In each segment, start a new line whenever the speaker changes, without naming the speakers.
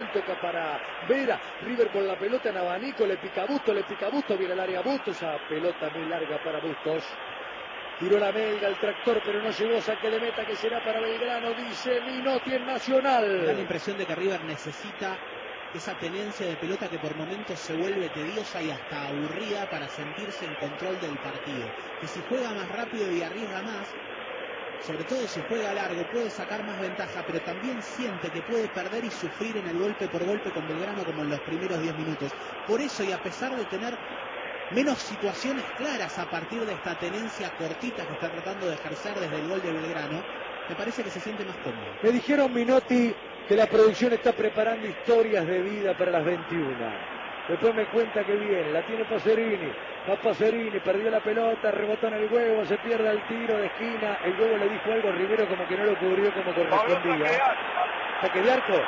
toca para Vera, River con la pelota en abanico, le pica Busto, viene al área Bustos, esa pelota muy larga para Bustos. Tiró la Melga, el tractor, pero no llegó, saque de meta que será para Belgrano, dice Minotti en Nacional.
Da la impresión de que River necesita esa tenencia de pelota que por momentos se vuelve tediosa y hasta aburrida para sentirse en control del partido. Que si juega más rápido y arriesga más, sobre todo si juega largo, puede sacar más ventaja, pero también siente que puede perder y sufrir en el golpe por golpe con Belgrano como en los primeros 10 minutos. Por eso, y a pesar de tener menos situaciones claras a partir de esta tenencia cortita que está tratando de ejercer desde el gol de Belgrano, me parece que se siente más cómodo.
Me dijeron, Minotti, que la producción está preparando historias de vida para las 21. Después me cuenta que viene, la tiene Pacerini, va Pacerini, perdió la pelota, rebotó en el huevo, se pierde el tiro de esquina, el huevo le dijo algo a Rivero como que no lo cubrió como correspondía. ¿Saque de arco?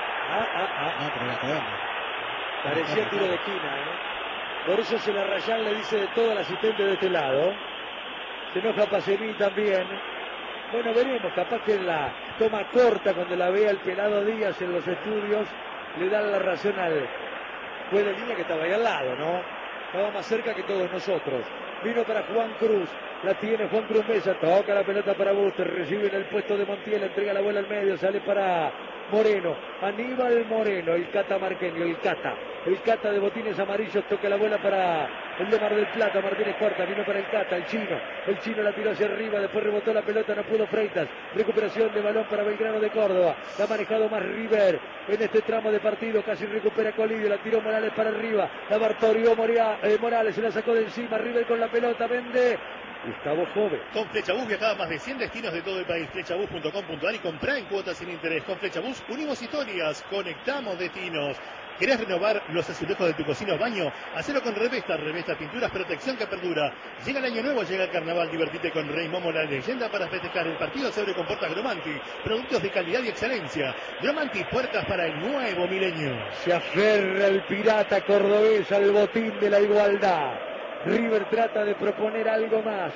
No, pero la cobra.
Parecía tiro de esquina, Por eso se la Rayán le dice de todo al asistente de este lado. Se enoja Pacerini también. Bueno, veremos, capaz que en la toma corta, cuando la vea el pelado Díaz en los estudios, le dan la razón al juez de línea que estaba ahí al lado, ¿no? Estaba más cerca que todos nosotros. Vino para Juan Cruz, la tiene Juan Cruz Mesa, toca la pelota para Buster, recibe en el puesto de Montiel, entrega la bola al medio, sale para Moreno, Aníbal Moreno, el Cata Marqueño, el Cata de botines amarillos, toca la bola para el de Mar del Plata, Martínez corta, vino para el Cata, el chino la tiró hacia arriba, después rebotó la pelota, no pudo Freitas, recuperación de balón para Belgrano de Córdoba, la ha manejado más River en este tramo de partido, casi recupera Colidio, la tiró Morales para arriba, la bartorió Morales, se la sacó de encima, River con la pelota, vende Gustavo Jove.
Con Flechabús viajaba a más de 100 destinos de todo el país. Flechabús.com.ar y comprá en cuotas sin interés. Con Flechabús unimos historias, conectamos destinos. ¿Querés renovar los azulejos de tu cocina o baño? Hacelo con Revesta, Pinturas, protección que perdura. Llega el año nuevo, llega el carnaval, divertite con Rey Momo, la leyenda para festejar. El partido se abre con puertas Gromanti, productos de calidad y excelencia. Gromanti, puertas para el nuevo milenio.
Se aferra el pirata cordobés al botín de la igualdad. River trata de proponer algo más.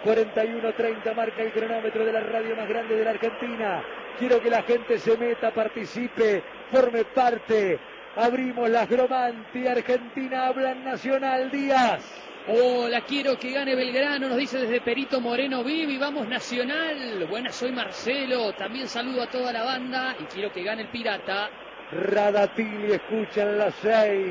41:30 marca el cronómetro de la radio más grande de la Argentina. Quiero que la gente se meta, participe, forme parte. Abrimos las Gromanti, Argentina habla en Nacional. Díaz.
Hola, quiero que gane Belgrano, nos dice desde Perito Moreno Vivi, vamos Nacional. Buenas, soy Marcelo, también saludo a toda la banda y quiero que gane el Pirata.
Radatili escucha en las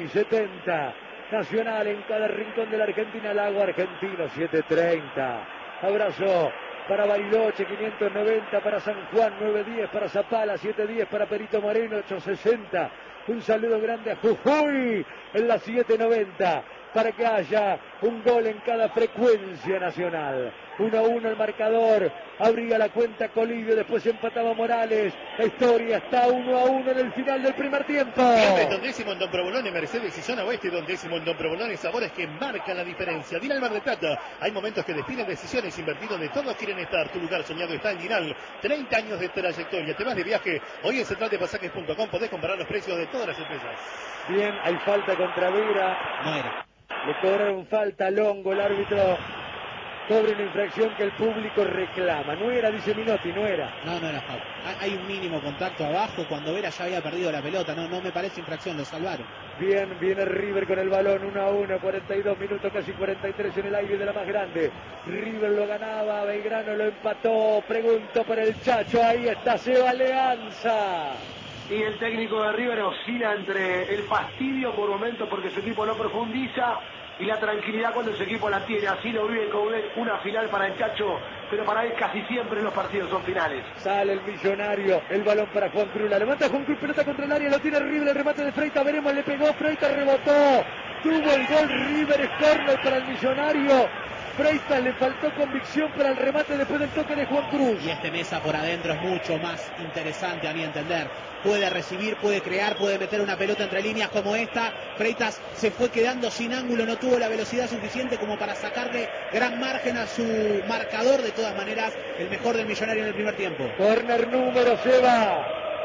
6:70. Nacional en cada rincón de la Argentina, Lago Argentino, 7:30. Abrazo para Bariloche, 590 para San Juan, 9:10 para Zapala, 7:10 para Perito Moreno, 8:60. Un saludo grande a Jujuy en las 7:90 para que haya un gol en cada frecuencia nacional. 1-1 el marcador, abría la cuenta Colidio, después empataba Morales. La historia está 1-1 en el final del primer tiempo.
Don Décimo en Don Provolone, Mercedes y Zona Oeste. Don Décimo en Don Provolone, sabores que marcan la diferencia. Dinal Mar del Plata, hay momentos que definen decisiones, invertidos donde todos quieren estar. Tu lugar soñado está en Dinal. 30 años de trayectoria, te vas de viaje. Hoy en centraldepasajes.com podés comparar los precios de todas las empresas.
Bien, hay falta contra Vera.
No era.
Le cobraron falta a Longo, el árbitro cobra una infracción que el público reclama. No era, dice Minotti, no era.
No era falta. Hay un mínimo contacto abajo cuando Vera ya había perdido la pelota. No me parece infracción, lo salvaron.
Bien, viene River con el balón, 1-1, 42 minutos, casi 43 en el aire de la más grande. River lo ganaba, Belgrano lo empató. Pregunto por el Chacho, ahí está Seba Leanza.
Y el técnico de River oscila entre el fastidio por momentos porque su equipo no profundiza y la tranquilidad cuando su equipo la tiene. Así lo vive Coudet, una final para el Chacho, pero para él casi siempre los partidos son finales.
Sale el Millonario, el balón para Juan Cruz, la levanta Juan Cruz, pelota contra el área, lo tiene River, el remate de Freitas, veremos, le pegó, Freitas rebotó, tuvo el gol River, es córner para el Millonario. Freitas le faltó convicción para el remate después del toque de Juan Cruz.
Y este Mesa por adentro es mucho más interesante a mi entender. Puede recibir, puede crear, puede meter una pelota entre líneas como esta. Freitas se fue quedando sin ángulo, no tuvo la velocidad suficiente como para sacarle gran margen a su marcador. De todas maneras, el mejor del Millonario en el primer tiempo.
Corner número, Seba.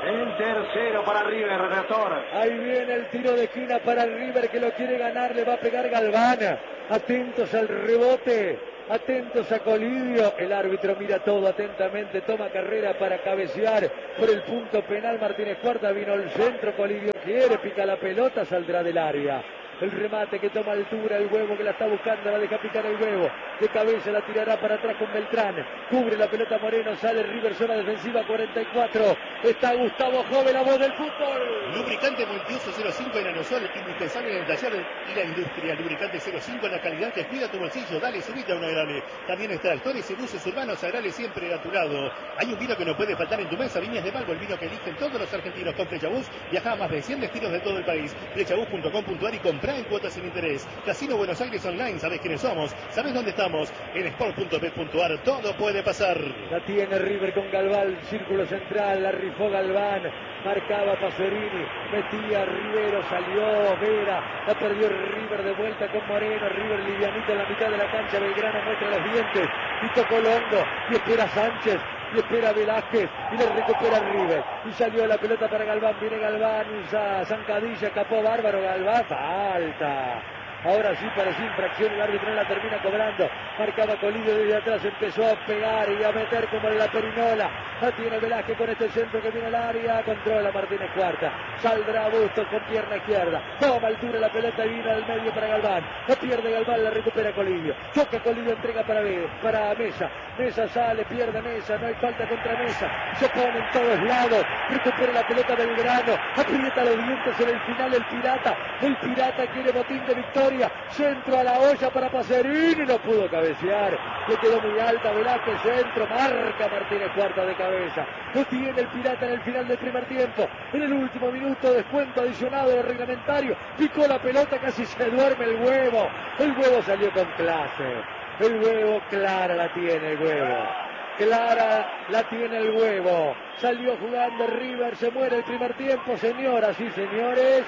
El tercero para River, Rector.
Ahí viene el tiro de esquina para River que lo quiere ganar, le va a pegar Galván. Atentos al rebote, atentos a Colidio. El árbitro mira todo atentamente, toma carrera para cabecear por el punto penal. Martínez Cuarta, vino el centro, Colidio quiere, pica la pelota, saldrá del área. El remate que toma altura, el Huevo que la está buscando, la deja picar el Huevo. De cabeza la tirará para atrás con Beltrán. Cubre la pelota Moreno, sale River, zona defensiva 44. Está Gustavo Jove, la voz del fútbol.
Lubricante multiuso 05 en aerosol, indispensable en el taller y la industria. Lubricante 05, la calidad que cuida tu bolsillo. Dale, subite a una Agrale. También está tractores y buses urbanos, Agrale siempre a tu lado. Hay un vino que no puede faltar en tu mesa, Viñas de Malvo, el vino que eligen todos los argentinos. Con Flechabús viaja a más de 100 destinos de todo el país. Flechabús.com.ar y comprá en cuotas sin interés. Casino Buenos Aires Online, ¿sabés quiénes somos? ¿Sabés dónde estamos? En sport.bet.ar, todo puede pasar.
La tiene River con Galván, círculo central, la rifó Galván, marcaba Pacerini, metía Rivero, salió Vera, la perdió River de vuelta con Moreno, River livianito en la mitad de la cancha, Belgrano muestra los dientes, y tocó Longo, y espera Sánchez, y espera Velázquez, y le recupera River, y salió la pelota para Galván, viene Galván, usa zancadilla, escapó bárbaro Galván, falta. Ahora sí parecía infracción, el árbitro no la termina cobrando. Marcaba Colidio desde atrás, empezó a pegar y a meter como en la perinola. La tiene Velázquez con este centro que viene al área, controla Martínez Cuarta. Saldrá Bustos con pierna izquierda. Toma altura la pelota y vino al medio para Galván. La pierde Galván, la recupera Colidio. Toca Colidio, entrega para Mesa. Mesa sale, pierde Mesa, no hay falta contra Mesa. Se pone en todos lados, recupera la pelota Belgrano. Aprieta los dientes en el final el Pirata. El Pirata quiere botín de victoria. Centro a la olla para Pacerini, no pudo cabecear, le quedó muy alta Velázquez, centro, marca Martínez Cuarta de cabeza, lo tiene el Pirata en el final del primer tiempo, en el último minuto, descuento adicionado reglamentario, picó la pelota, casi se duerme el Huevo salió con clase, el Huevo clara la tiene el Huevo. Clara la tiene el Huevo, salió jugando River, se muere el primer tiempo, señoras y señores,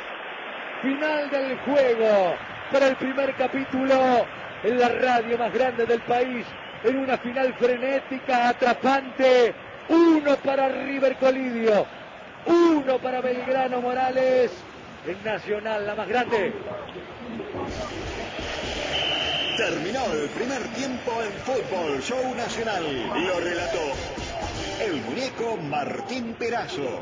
final del juego. Para el primer capítulo en la radio más grande del país, en una final frenética, atrapante, 1 para River Colidio, 1 para Belgrano Morales, en Nacional, la más grande.
Terminó el primer tiempo en Fútbol Show Nacional. Lo relató el muñeco Martín Perazo.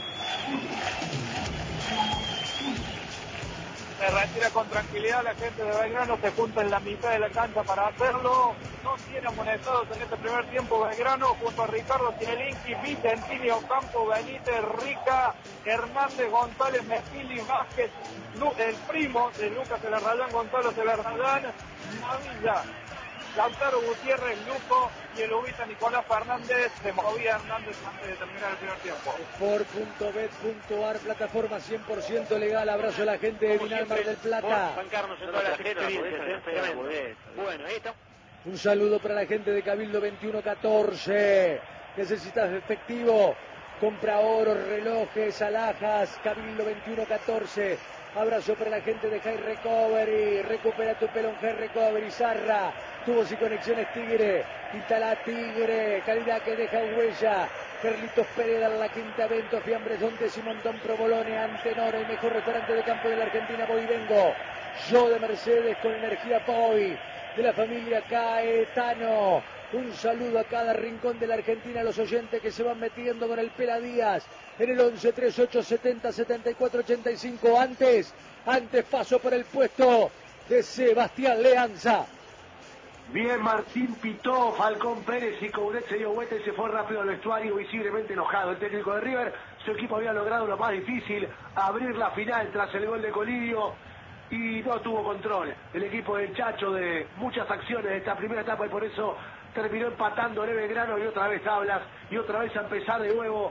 Se retira con tranquilidad, la gente de Belgrano se junta en la mitad de la cancha para hacerlo. No tiene amonestados en este primer tiempo Belgrano, junto a Ricardo Cinelinski, Vicentini, Ocampo, Benítez, Rica, Hernández, González, Mejili, Vázquez, el primo de Lucas Elarradán, Gonzalo Elarradán, Navilla, Lautaro Gutiérrez, Luco y el ubita Nicolás Fernández. Se movía Hernández antes de terminar el primer tiempo.
Sport.bet.ar, plataforma 100% legal. Abrazo a la gente de Vinal Mar del Plata.
Juan Carlos en todas las experiencias. Bueno, ahí está.
Un saludo para la gente de Cabildo 2114. Necesitas efectivo, compra oro, relojes, alhajas, Cabildo 2114. Abrazo para la gente de High Recovery. Recupera tu pelo en High Recovery. Zarra, tubos y conexiones Tigre. Instala Tigre, calidad que deja huella. Carlitos Pérez, la quinta evento, Fiambres Dontes y Montón Provolone, Antenor, el mejor restaurante de campo de la Argentina, Voy y Vengo. Yo de Mercedes con energía Voy, de la familia Caetano. Un saludo a cada rincón de la Argentina, a los oyentes que se van metiendo con el Pela Díaz en el 11 38 70 74 85. Antes paso por el puesto de Sebastián Leanza.
Bien, Martín pitó, Falcón Pérez y Coudet se dio vuelta y se fue rápido al vestuario, visiblemente enojado. El técnico de River, su equipo había logrado lo más difícil, abrir la final tras el gol de Colidio y no tuvo control. El equipo del Chacho de muchas acciones de esta primera etapa y por eso terminó empatando el Belgrano y otra vez tablas y otra vez a empezar de nuevo.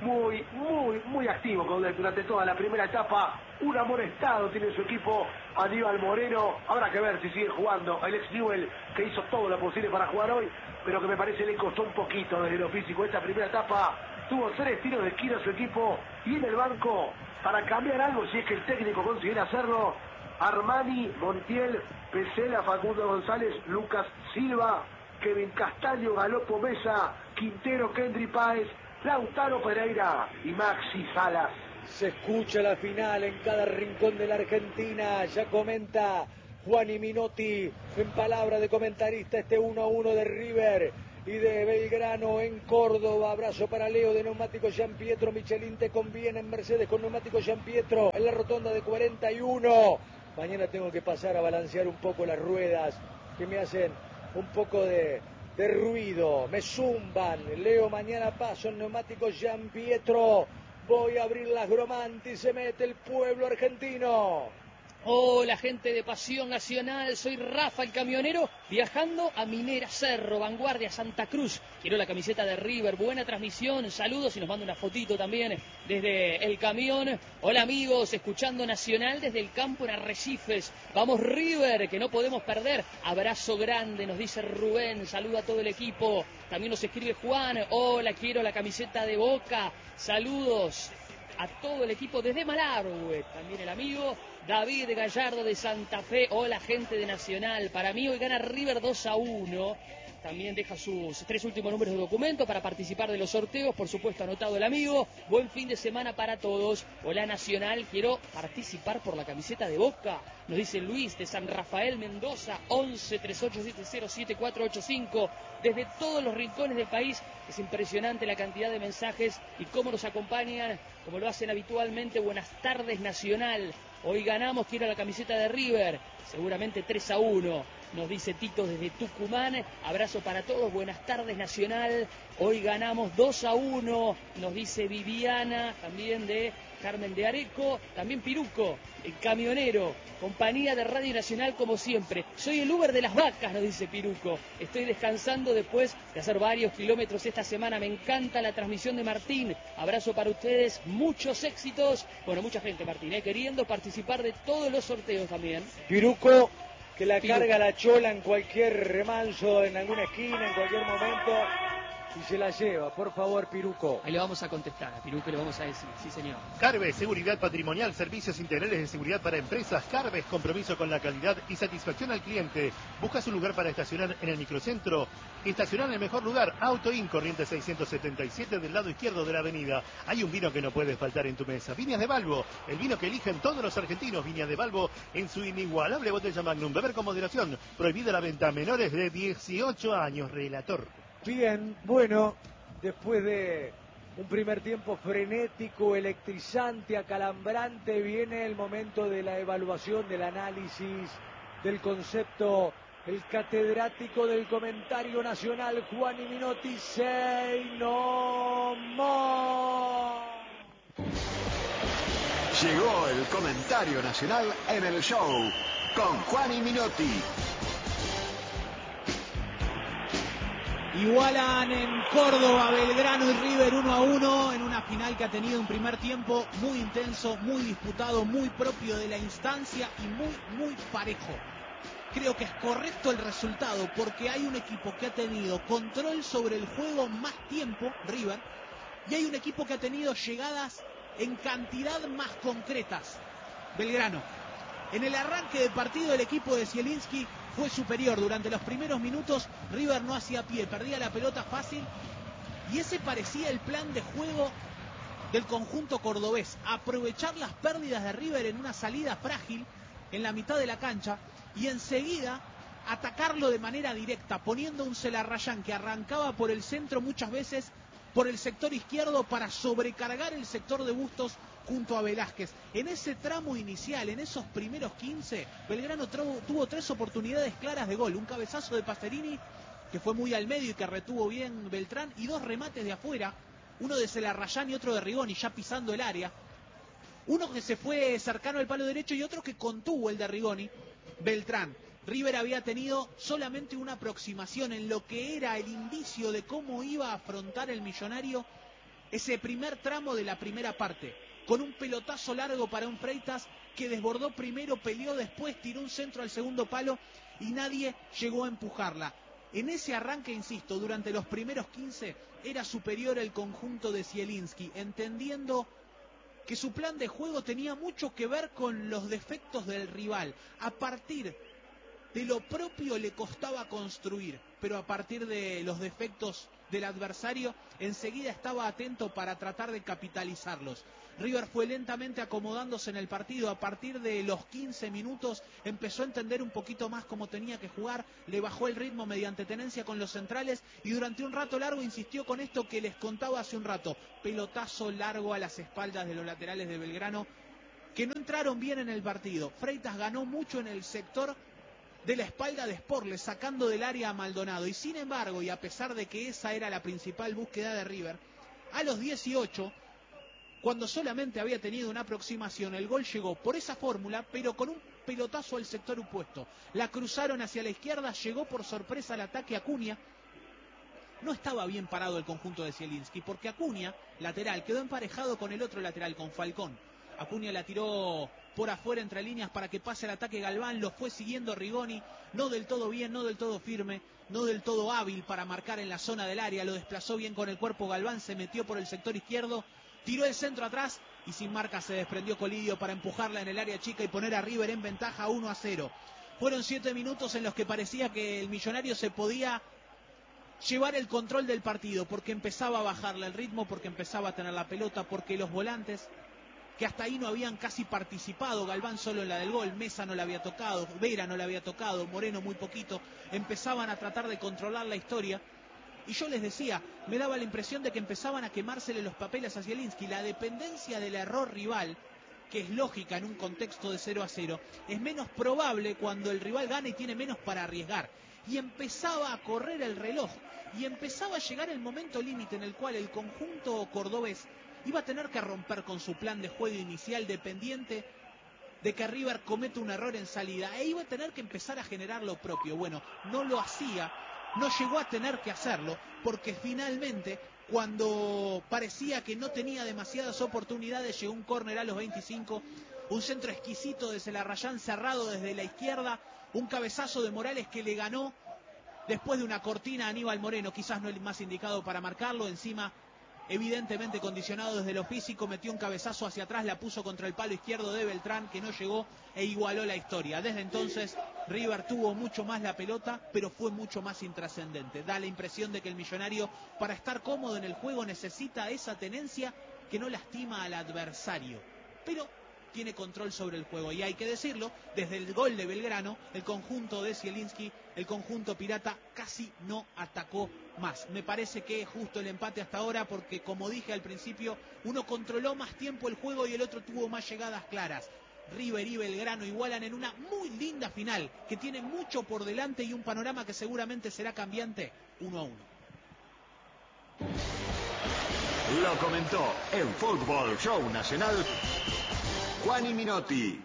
Muy activo durante toda la primera etapa. Un amonestado tiene su equipo, Aníbal Moreno. Habrá que ver si sigue jugando el ex Newell, que hizo todo lo posible para jugar hoy, pero que me parece le costó un poquito desde lo físico. Esta primera etapa tuvo 3 tiros de esquina a su equipo y en el banco, para cambiar algo, si es que el técnico consiguiera hacerlo, Armani, Montiel, Pesela, Facundo González, Lucas Silva, Kevin Castaño, Galopo Mesa, Quintero, Kendry Páez, Lautaro Pereira y Maxi Salas.
Se escucha la final en cada rincón de la Argentina. Ya comenta Juani Minotti en palabra de comentarista este 1-1 de River y de Belgrano en Córdoba. Abrazo para Leo de Neumáticos Gianpietro. Michelin te conviene en Mercedes con Neumáticos Gianpietro en la rotonda de 41. Mañana tengo que pasar a balancear un poco las ruedas que me hacen un poco de ruido, me zumban. Leo, mañana paso en Neumáticos Gianpietro. Voy a abrir las Gromanti, se mete el pueblo argentino.
Hola, gente de Pasión Nacional, soy Rafa el camionero, viajando a Minera Cerro, Vanguardia, Santa Cruz. Quiero la camiseta de River, buena transmisión, saludos y nos manda una fotito también desde el camión. Hola amigos, escuchando Nacional desde el campo en Arrecifes. Vamos River, que no podemos perder. Abrazo grande, nos dice Rubén, saluda a todo el equipo. También nos escribe Juan, hola, quiero la camiseta de Boca, saludos a todo el equipo desde Malargüe, también el amigo David Gallardo de Santa Fe. Hola gente de Nacional, para mí hoy gana River 2-1. También deja sus 3 últimos números de documento para participar de los sorteos, por supuesto anotado el amigo. Buen fin de semana para todos. Hola Nacional, quiero participar por la camiseta de Boca. Nos dice Luis de San Rafael Mendoza, 11-3870-7485. Desde todos los rincones del país, es impresionante la cantidad de mensajes y cómo nos acompañan, como lo hacen habitualmente. Buenas tardes Nacional. Hoy ganamos, quiero la camiseta de River. Seguramente 3-1. Nos dice Tito desde Tucumán. Abrazo para todos. Buenas tardes Nacional. Hoy ganamos 2-1. Nos dice Viviana, también de Carmen de Areco. También Piruco, el camionero. Compañía de Radio Nacional como siempre. Soy el Uber de las vacas, nos dice Piruco. Estoy descansando después de hacer varios kilómetros esta semana. Me encanta la transmisión de Martín. Abrazo para ustedes. Muchos éxitos. Bueno, mucha gente, Martín, queriendo participar de todos los sorteos también.
Piruco, que la carga la chola en cualquier remanso, en alguna esquina, en cualquier momento, y se la lleva. Por favor, Piruco.
Ahí le vamos a contestar, a Piruco le vamos a decir, sí señor.
Carves, seguridad patrimonial, servicios integrales de seguridad para empresas. Carves, compromiso con la calidad y satisfacción al cliente. ¿Buscas un lugar para estacionar en el microcentro? Estacionar en el mejor lugar. Auto In, Corrientes 677, del lado izquierdo de la avenida. Hay un vino que no puede faltar en tu mesa. Viñas de Balbo, el vino que eligen todos los argentinos. Viñas de Balbo en su inigualable botella Magnum. Beber con moderación. Prohibida la venta a menores de 18 años. Relator.
Bien, bueno, después de un primer tiempo frenético, electrizante, acalambrante, viene el momento de la evaluación, del análisis, del concepto. El catedrático del comentario nacional, Juani Minotti, say no more.
Llegó el comentario nacional en el show con Juani Minotti.
Igualan en Córdoba Belgrano y River 1-1 en una final que ha tenido un primer tiempo muy intenso, muy disputado, muy propio de la instancia y muy parejo. Creo que es correcto el resultado porque hay un equipo que ha tenido control sobre el juego más tiempo, River, y hay un equipo que ha tenido llegadas en cantidad más concretas, Belgrano. En el arranque de partido el equipo de Zielinski fue superior. Durante los primeros minutos River no hacía pie, perdía la pelota fácil y ese parecía el plan de juego del conjunto cordobés. Aprovechar las pérdidas de River en una salida frágil en la mitad de la cancha y enseguida atacarlo de manera directa, poniendo un Celarrayán que arrancaba por el centro muchas veces por el sector izquierdo para sobrecargar el sector de Bustos junto a Velázquez. En ese tramo inicial, en esos primeros 15, Belgrano tuvo 3 oportunidades claras de gol. Un cabezazo de Pacerini, que fue muy al medio y que retuvo bien Beltrán, y 2 remates de afuera, uno de Celarrayán y otro de Rigoni, ya pisando el área. Uno que se fue cercano al palo derecho y otro que contuvo el de Rigoni, Beltrán. River había tenido solamente una aproximación en lo que era el indicio de cómo iba a afrontar el Millonario ese primer tramo de la primera parte, con un pelotazo largo para un Freitas que desbordó primero, peleó después, tiró un centro al segundo palo y nadie llegó a empujarla. En ese arranque, insisto, durante los primeros 15 era superior el conjunto de Zielinski, entendiendo que su plan de juego tenía mucho que ver con los defectos del rival. A partir de lo propio le costaba construir, pero a partir de los defectos del adversario, enseguida estaba atento para tratar de capitalizarlos. River fue lentamente acomodándose en el partido. A partir de los 15 minutos empezó a entender un poquito más cómo tenía que jugar, le bajó el ritmo mediante tenencia con los centrales y durante un rato largo insistió con esto que les contaba hace un rato: pelotazo largo a las espaldas de los laterales de Belgrano, que no entraron bien en el partido. Freitas ganó mucho en el sector de la espalda de Sporles, sacando del área a Maldonado, y sin embargo, y a pesar de que esa era la principal búsqueda de River, a los 18, cuando solamente había tenido una aproximación, el gol llegó por esa fórmula, pero con un pelotazo al sector opuesto. La cruzaron hacia la izquierda, llegó por sorpresa al ataque Acuña. No estaba bien parado el conjunto de Zielinski, porque Acuña, lateral, quedó emparejado con el otro lateral, con Falcón. Acuña la tiró por afuera entre líneas para que pase el ataque Galván, lo fue siguiendo Rigoni, no del todo bien, no del todo firme, no del todo hábil para marcar en la zona del área, lo desplazó bien con el cuerpo Galván, se metió por el sector izquierdo, tiró el centro atrás y sin marca se desprendió Colidio para empujarla en el área chica y poner a River en ventaja 1-0. Fueron 7 minutos en los que parecía que el Millonario se podía llevar el control del partido, porque empezaba a bajarle el ritmo, porque empezaba a tener la pelota, porque los volantes, que hasta ahí no habían casi participado, Galván solo en la del gol, Mesa no la había tocado, Vera no la había tocado, Moreno muy poquito, empezaban a tratar de controlar la historia. Y yo les decía, me daba la impresión de que empezaban a quemársele los papeles a Zielinski. La dependencia del error rival, que es lógica en un contexto de 0-0, es menos probable cuando el rival gana y tiene menos para arriesgar. Y empezaba a correr el reloj, y empezaba a llegar el momento límite en el cual el conjunto cordobés iba a tener que romper con su plan de juego inicial dependiente de que River cometa un error en salida, e iba a tener que empezar a generar lo propio. Bueno, no lo hacía, no llegó a tener que hacerlo, porque finalmente, cuando parecía que no tenía demasiadas oportunidades, llegó un córner a los 25, un centro exquisito de Celarrayán cerrado desde la izquierda, un cabezazo de Morales que le ganó después de una cortina a Aníbal Moreno, quizás no el más indicado para marcarlo, encima evidentemente condicionado desde lo físico, metió un cabezazo hacia atrás, la puso contra el palo izquierdo de Beltrán, que no llegó, e igualó la historia. Desde entonces River tuvo mucho más la pelota, pero fue mucho más intrascendente. Da la impresión de que el Millonario, para estar cómodo en el juego, necesita esa tenencia que no lastima al adversario, pero tiene control sobre el juego. Y hay que decirlo, desde el gol de Belgrano, el conjunto de Zielinski, el conjunto pirata, casi no atacó más. Me parece que es justo el empate hasta ahora, porque como dije al principio, uno controló más tiempo el juego y el otro tuvo más llegadas claras. River y Belgrano igualan en una muy linda final, que tiene mucho por delante y un panorama que seguramente será cambiante, 1-1.
Lo comentó en Fútbol Show Nacional Juani Minotti.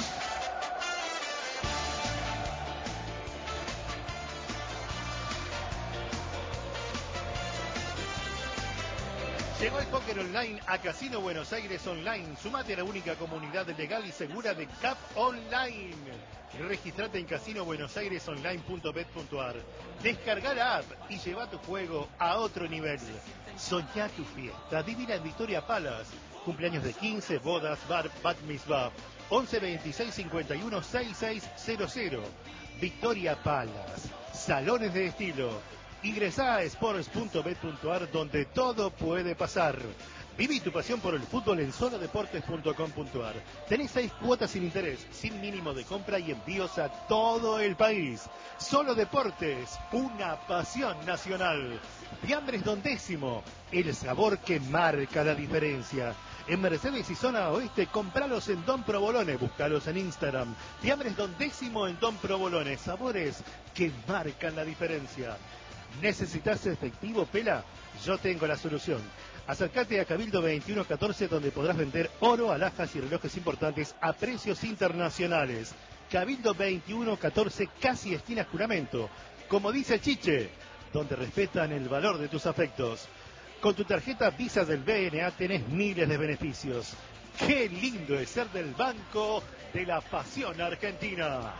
Llegó el póker online a Casino Buenos Aires Online. Sumate a la única comunidad legal y segura de CAP Online. Registrate en casinobuenosairesonline.bet.ar. Descarga la app y lleva tu juego a otro nivel. Soñá tu fiesta, vivila en Victoria Palace. Cumpleaños de 15, bodas, bar, bat mitzvah. 11 26 51 6600. Victoria Palace. Salones de estilo. Ingresá a sports.bet.ar, donde todo puede pasar. Viví tu pasión por el fútbol en solodeportes.com.ar. Tenés 6 cuotas sin interés, sin mínimo de compra y envíos a todo el país. Solo Deportes, una pasión nacional. Fiambres Don Décimo, el sabor que marca la diferencia. En Mercedes y zona oeste, compralos en Don Provolone, búscalos en Instagram. Fiambres Don Décimo en Don Provolone, sabores que marcan la diferencia. ¿Necesitas efectivo, Pela? Yo tengo la solución. Acércate a Cabildo 2114, donde podrás vender oro, alhajas y relojes importantes a precios internacionales. Cabildo 2114, casi esquina Juramento. Como dice Chiche, donde respetan el valor de tus afectos. Con tu tarjeta Visa del BNA tenés miles de beneficios. ¡Qué lindo es ser del Banco de la Pasión Argentina!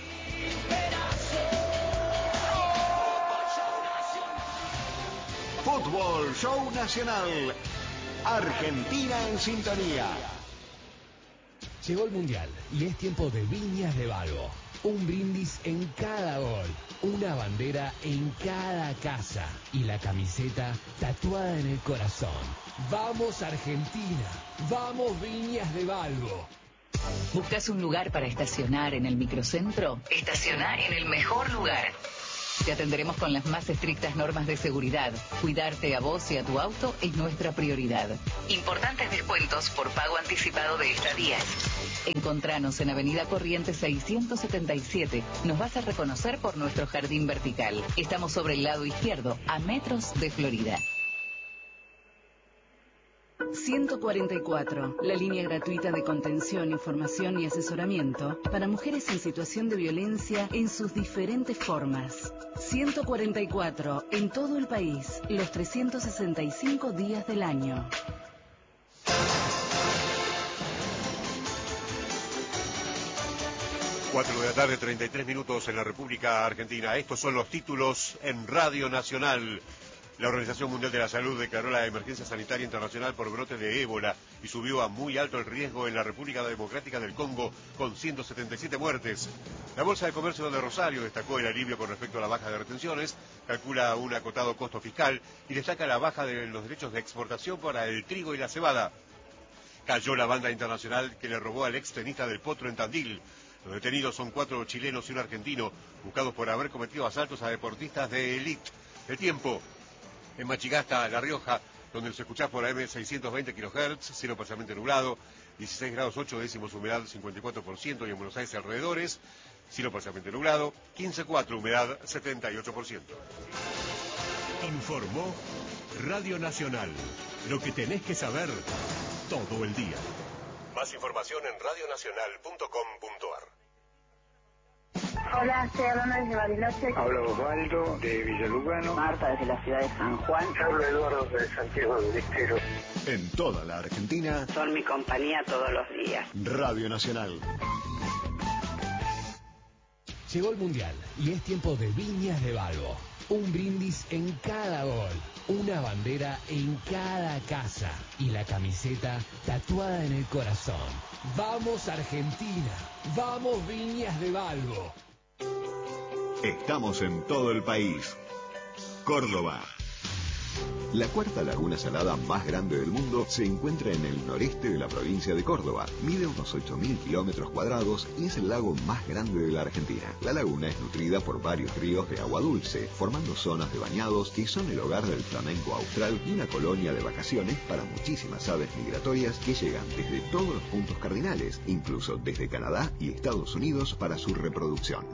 Fútbol Show Nacional. Argentina en sintonía.
Llegó el Mundial y es tiempo de Viñas de Vago. Un brindis en cada gol, una bandera en cada casa y la camiseta tatuada en el corazón. ¡Vamos Argentina! ¡Vamos Viñas de Valvo!
¿Buscas un lugar para estacionar en el microcentro? Estaciona en el mejor lugar. Te atenderemos con las más estrictas normas de seguridad. Cuidarte a vos y a tu auto es nuestra prioridad. Importantes descuentos por pago anticipado de estadías. Encontranos en Avenida Corrientes 677. Nos vas a reconocer por nuestro jardín vertical. Estamos sobre el lado izquierdo, a metros de Florida. 144, la línea gratuita de contención, información y asesoramiento para mujeres en situación de violencia en sus diferentes formas. 144, en todo el país, los 365 días del año.
Cuatro de la tarde, 33 minutos en la República Argentina. Estos son los títulos en Radio Nacional. La Organización Mundial de la Salud declaró la emergencia sanitaria internacional por brote de ébola y subió a muy alto el riesgo en la República Democrática del Congo con 177 muertes. La Bolsa de Comercio de Rosario destacó el alivio con respecto a la baja de retenciones, calcula un acotado costo fiscal y destaca la baja de los derechos de exportación para el trigo y la cebada. Cayó la banda internacional que le robó al extenista del Potro en Tandil. Los detenidos son 4 chilenos y un argentino, buscados por haber cometido asaltos a deportistas de élite. El tiempo. En Machigasta, La Rioja, donde nos escuchás por AM 620 kHz, cielo parcialmente nublado, 16 grados 8 décimos, humedad 54%, y en Buenos Aires alrededores, cielo parcialmente nublado, 15,4, humedad 78%.
Informó Radio Nacional. Lo que tenés que saber todo el día.
Más información en radionacional.com.ar.
Hola, estoy hablando desde Bariloche.
Habla Osvaldo de Villalugano.
Marta desde la ciudad de San Juan.
Habla Eduardo de Santiago del Estero.
En toda la Argentina.
Son mi compañía todos los días.
Radio Nacional.
Llegó el Mundial y es tiempo de Viñas de Valvo. Un brindis en cada gol, una bandera en cada casa y la camiseta tatuada en el corazón. ¡Vamos Argentina! ¡Vamos Viñas de Valvo!
Estamos en todo el país. Córdoba. La cuarta laguna salada más grande del mundo se encuentra en el noreste de la provincia de Córdoba. Mide unos 8.000 kilómetros cuadrados y es el lago más grande de la Argentina. La laguna es nutrida por varios ríos de agua dulce, formando zonas de bañados que son el hogar del flamenco austral y una colonia de vacaciones para muchísimas aves migratorias que llegan desde todos los puntos cardinales, incluso desde Canadá y Estados Unidos para su reproducción.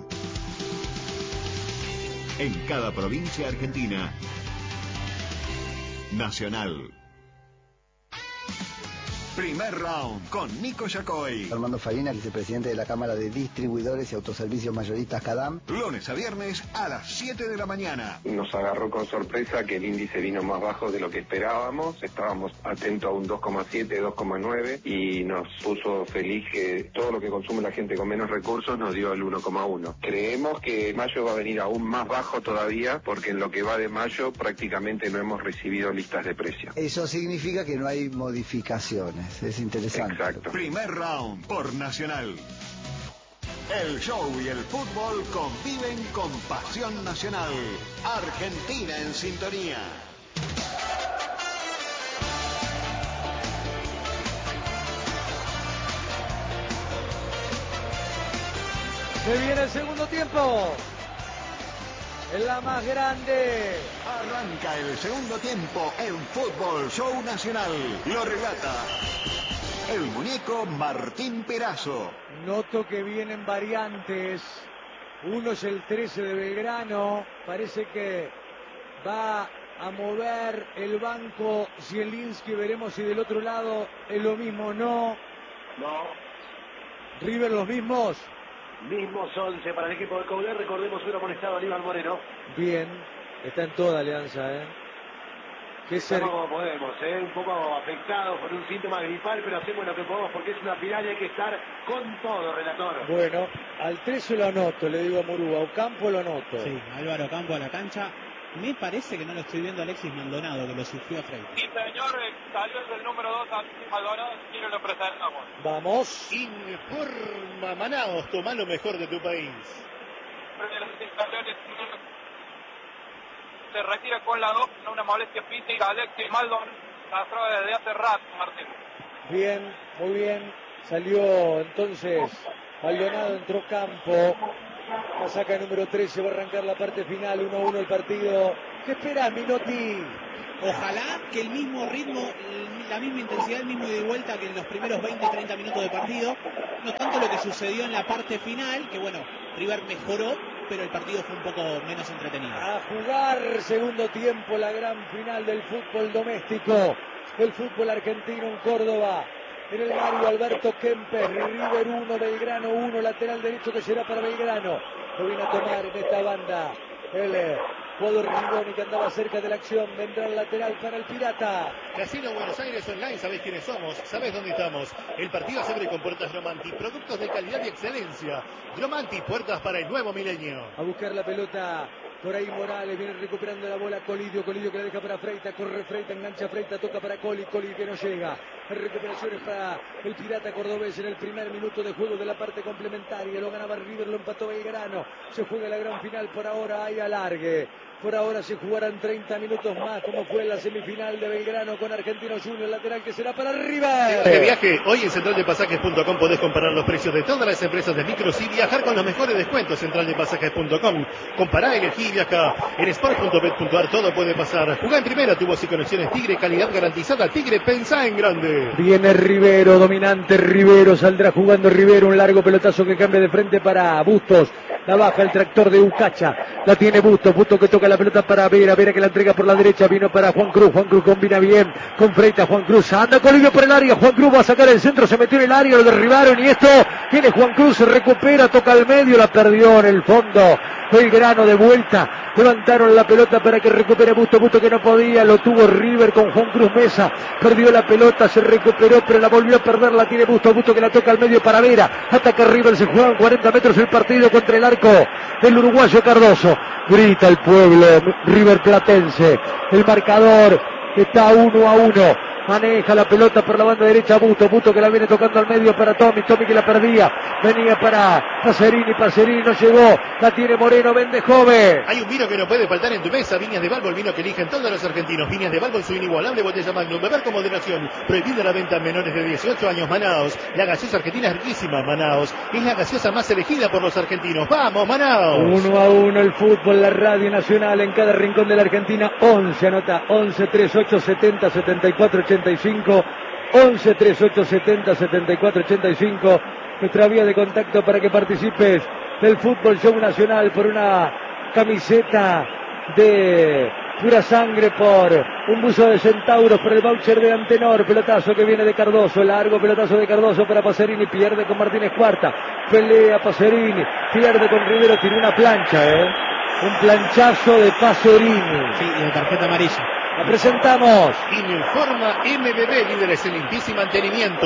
En cada provincia argentina, Nacional. Primer round con Nico Yacoy.
Armando Farina, vicepresidente de la Cámara de Distribuidores y Autoservicios Mayoristas CADAM.
Lunes a viernes a las 7 de la mañana.
Nos agarró con sorpresa que el índice vino más bajo de lo que esperábamos. Estábamos atentos a un 2,7, 2,9 y nos puso feliz que todo lo que consume la gente con menos recursos nos dio el 1,1. Creemos que mayo va a venir aún más bajo todavía porque en lo que va de mayo prácticamente no hemos recibido listas de precios.
Eso significa que no hay modificaciones. Es interesante.
Exacto.
Primer round por Nacional. El show y el fútbol conviven con pasión nacional. Argentina en sintonía.
Se viene el segundo tiempo. Es la más grande.
Arranca el segundo tiempo en Fútbol Show Nacional. Lo relata el muñeco Martín Perazo.
Noto que vienen variantes. Uno es el 13 de Belgrano. Parece que va a mover el banco Zielinski. Veremos si del otro lado es lo mismo o no.
No.
River los mismos.
Mismos 11 para el equipo de Coudet. Recordemos, hubiera amonestado a Aníbal Moreno.
Bien. Está en toda Alianza,
Estamos como podemos, un poco afectados por un síntoma gripal, pero hacemos lo que podemos porque es una final y hay que estar con todo, relator.
Bueno, al 13 lo anoto, le digo a Murúa. Ocampo lo anoto.
Sí, Álvaro Campo a la cancha. Me parece que no lo estoy viendo a Alexis Maldonado, que lo sufrió a Freitas.
Sí, señor, salió el número 2, Alexis Maldonado, y lo presentamos.
Vamos.
Informa Manaos, toma lo mejor de tu país.
Se retira con la 2, una molestia física, Alexis Maldonado, la prueba desde hace rato, Martín.
Bien, muy bien. Salió entonces Maldonado, entró Campo. La saca número 13, va a arrancar la parte final, 1-1 el partido. ¿Qué esperás, Minotti?
Ojalá que el mismo ritmo, la misma intensidad, el mismo ida y vuelta que en los primeros 20-30 minutos de partido. No tanto lo que sucedió en la parte final, que bueno, River mejoró, pero el partido fue un poco menos entretenido.
A jugar segundo tiempo, la gran final del fútbol doméstico, del fútbol argentino en Córdoba. En el Mario Alberto Kempes, River 1, Belgrano 1, lateral derecho que será para Belgrano. Lo viene a tomar en esta banda el jugador Rigoni, que andaba cerca de la acción. Vendrá el lateral para el Pirata.
Casino Buenos Aires Online, ¿sabés quiénes somos? ¿Sabés dónde estamos? El partido se abre con puertas Gromanti, productos de calidad y excelencia. Gromanti, puertas para el nuevo milenio.
A buscar la pelota. Por ahí Morales viene recuperando la bola. Colidio que la deja para Freita. Corre Freita, engancha Freita, toca para Coli que no llega. Recuperaciones para el Pirata cordobés en el primer minuto de juego de la parte complementaria. Lo ganaba River, lo empató Belgrano. Se juega la gran final, por ahora hay alargue. Por ahora se jugarán 30 minutos más, como fue en la semifinal de Belgrano con Argentino Junior, lateral que será para River.
De viaje, hoy en centraldepasajes.com podés comparar los precios de todas las empresas de micros y viajar con los mejores descuentos. Centraldepasajes.com. Compará, elegí y viaja. En sport.bet.ar todo puede pasar. Jugá en primera, tubos y conexiones Tigre, calidad garantizada. Tigre, pensá en grande.
Viene Rivero, dominante Rivero, saldrá jugando Rivero, un largo pelotazo que cambia de frente para Bustos. La baja el tractor de Ucacha, la tiene Bustos que toca la pelota para Vera que la entrega por la derecha, vino para Juan Cruz combina bien con Freita, Juan Cruz anda Colidio por el área, Juan Cruz va a sacar el centro, se metió en el área, lo derribaron y esto, viene Juan Cruz, se recupera, toca al medio, la perdió en el fondo, Belgrano de vuelta, levantaron la pelota para que recupere Bustos que no podía, lo tuvo River con Juan Cruz Mesa, perdió la pelota, se recuperó, pero la volvió a perder, la tiene Bustos que la toca al medio para Vera, ataca River, se juega en 40 metros el partido contra el arco del uruguayo Cardoso, grita el pueblo River Platense, el marcador está 1-1, maneja la pelota por la banda derecha Bustos que la viene tocando al medio para Tommy que la perdía, venía para Pacerini no llegó, la tiene Moreno, vende joven.
Hay un vino que no puede faltar en tu mesa, Viñas de Balbo, el vino que eligen todos los argentinos. Viñas de Balbo en su inigualable botella Magnum, beber con moderación, prohibida la venta a menores de 18 años. Manaos, la gaseosa argentina es riquísima. Manaos es la gaseosa más elegida por los argentinos. ¡Vamos, Manaos!
1-1 el fútbol, la radio nacional en cada rincón de la Argentina. 11 anota, 11 38 70 74 85, 11 38 70 74 85, nuestra vía de contacto para que participes del Fútbol Show Nacional por una camiseta de pura sangre, por un buzo de centauros, por el voucher de Antenor, pelotazo que viene de Cardoso, largo pelotazo de Cardoso para Pacerini, pierde con Martínez Cuarta, pelea Pacerini, pierde con Rivero, tiene una plancha, un planchazo de Pacerini.
Sí, y de tarjeta amarilla.
La presentamos.
Informa MBB, líderes en limpieza y mantenimiento.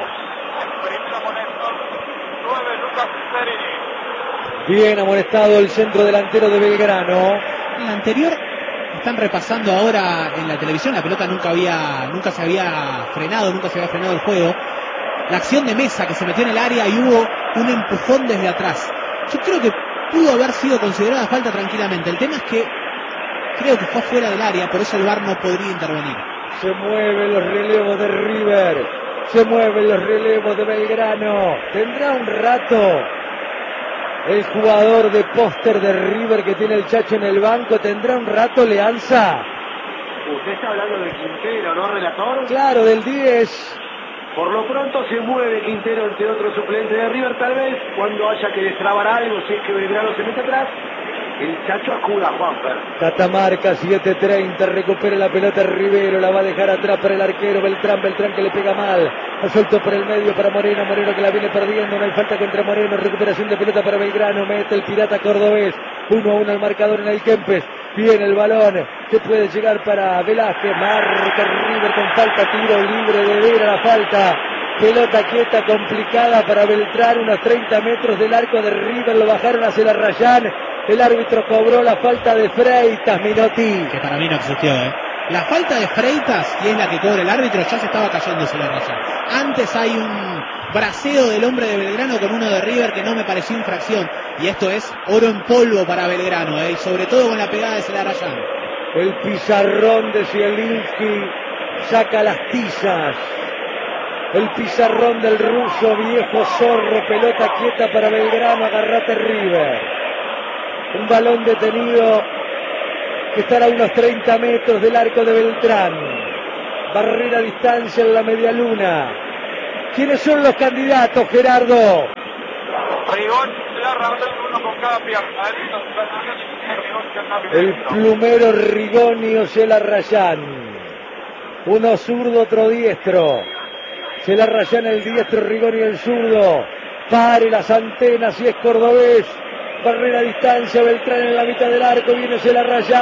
Bien amonestado el centro delantero de Belgrano.
En la anterior están repasando ahora en la televisión, la pelota nunca se había frenado el juego. La acción de Mesa que se metió en el área y hubo un empujón desde atrás. Yo creo que pudo haber sido considerada falta tranquilamente. El tema es que creo que fue fuera del área, por eso el VAR no podría intervenir.
Se mueven los relevos de River, se mueven los relevos de Belgrano. Tendrá un rato el jugador de póster de River que tiene el Chacho en el banco, tendrá un rato Leanza.
Usted está hablando de Quintero, ¿no, relator?
Claro, del 10.
Por lo pronto se mueve Quintero entre otros suplentes de River, tal vez cuando haya que destrabar algo, si es que Belgrano se mete atrás, el Chacho acuda a Juanfer.
Catamarca, 7:30, recupera la pelota Rivero, la va a dejar atrás para el arquero Beltrán que le pega mal, la soltó por el medio para Moreno que la viene perdiendo, no hay falta contra Moreno, recuperación de pelota para Belgrano, mete el Pirata cordobés, 1-1 el marcador en el Kempes, viene el balón, que puede llegar para Velázquez, marca River con falta, tiro libre de Vera, la falta, pelota quieta, complicada para Beltrán, unos 30 metros del arco de River, lo bajaron hacia la Rayán, El árbitro cobró la falta de Freitas, Minotti.
Que para mí no existió, La falta de Freitas, y es la que cobra el árbitro, ya se estaba cayendo Celarrayán. Antes hay un braceo del hombre de Belgrano con uno de River que no me pareció infracción. Y esto es oro en polvo para Belgrano, y sobre todo con la pegada de Celarrayán.
El pizarrón de Zielinski saca las tizas. El pizarrón del ruso, viejo zorro, pelota quieta para Belgrano, agarrate River. Un balón detenido que estará a unos 30 metros del arco de Beltrán. Barrera a distancia en la medialuna. ¿Quiénes son los candidatos, Gerardo?
Rigón, uno con cada pierna.
El plumero Rigoni o Celarrayán. Uno zurdo, otro diestro. Celarrayán el diestro, Rigoni el zurdo. Pare las antenas y es cordobés. Barrera a distancia, Beltrán en la mitad del arco, viene Celarrayán.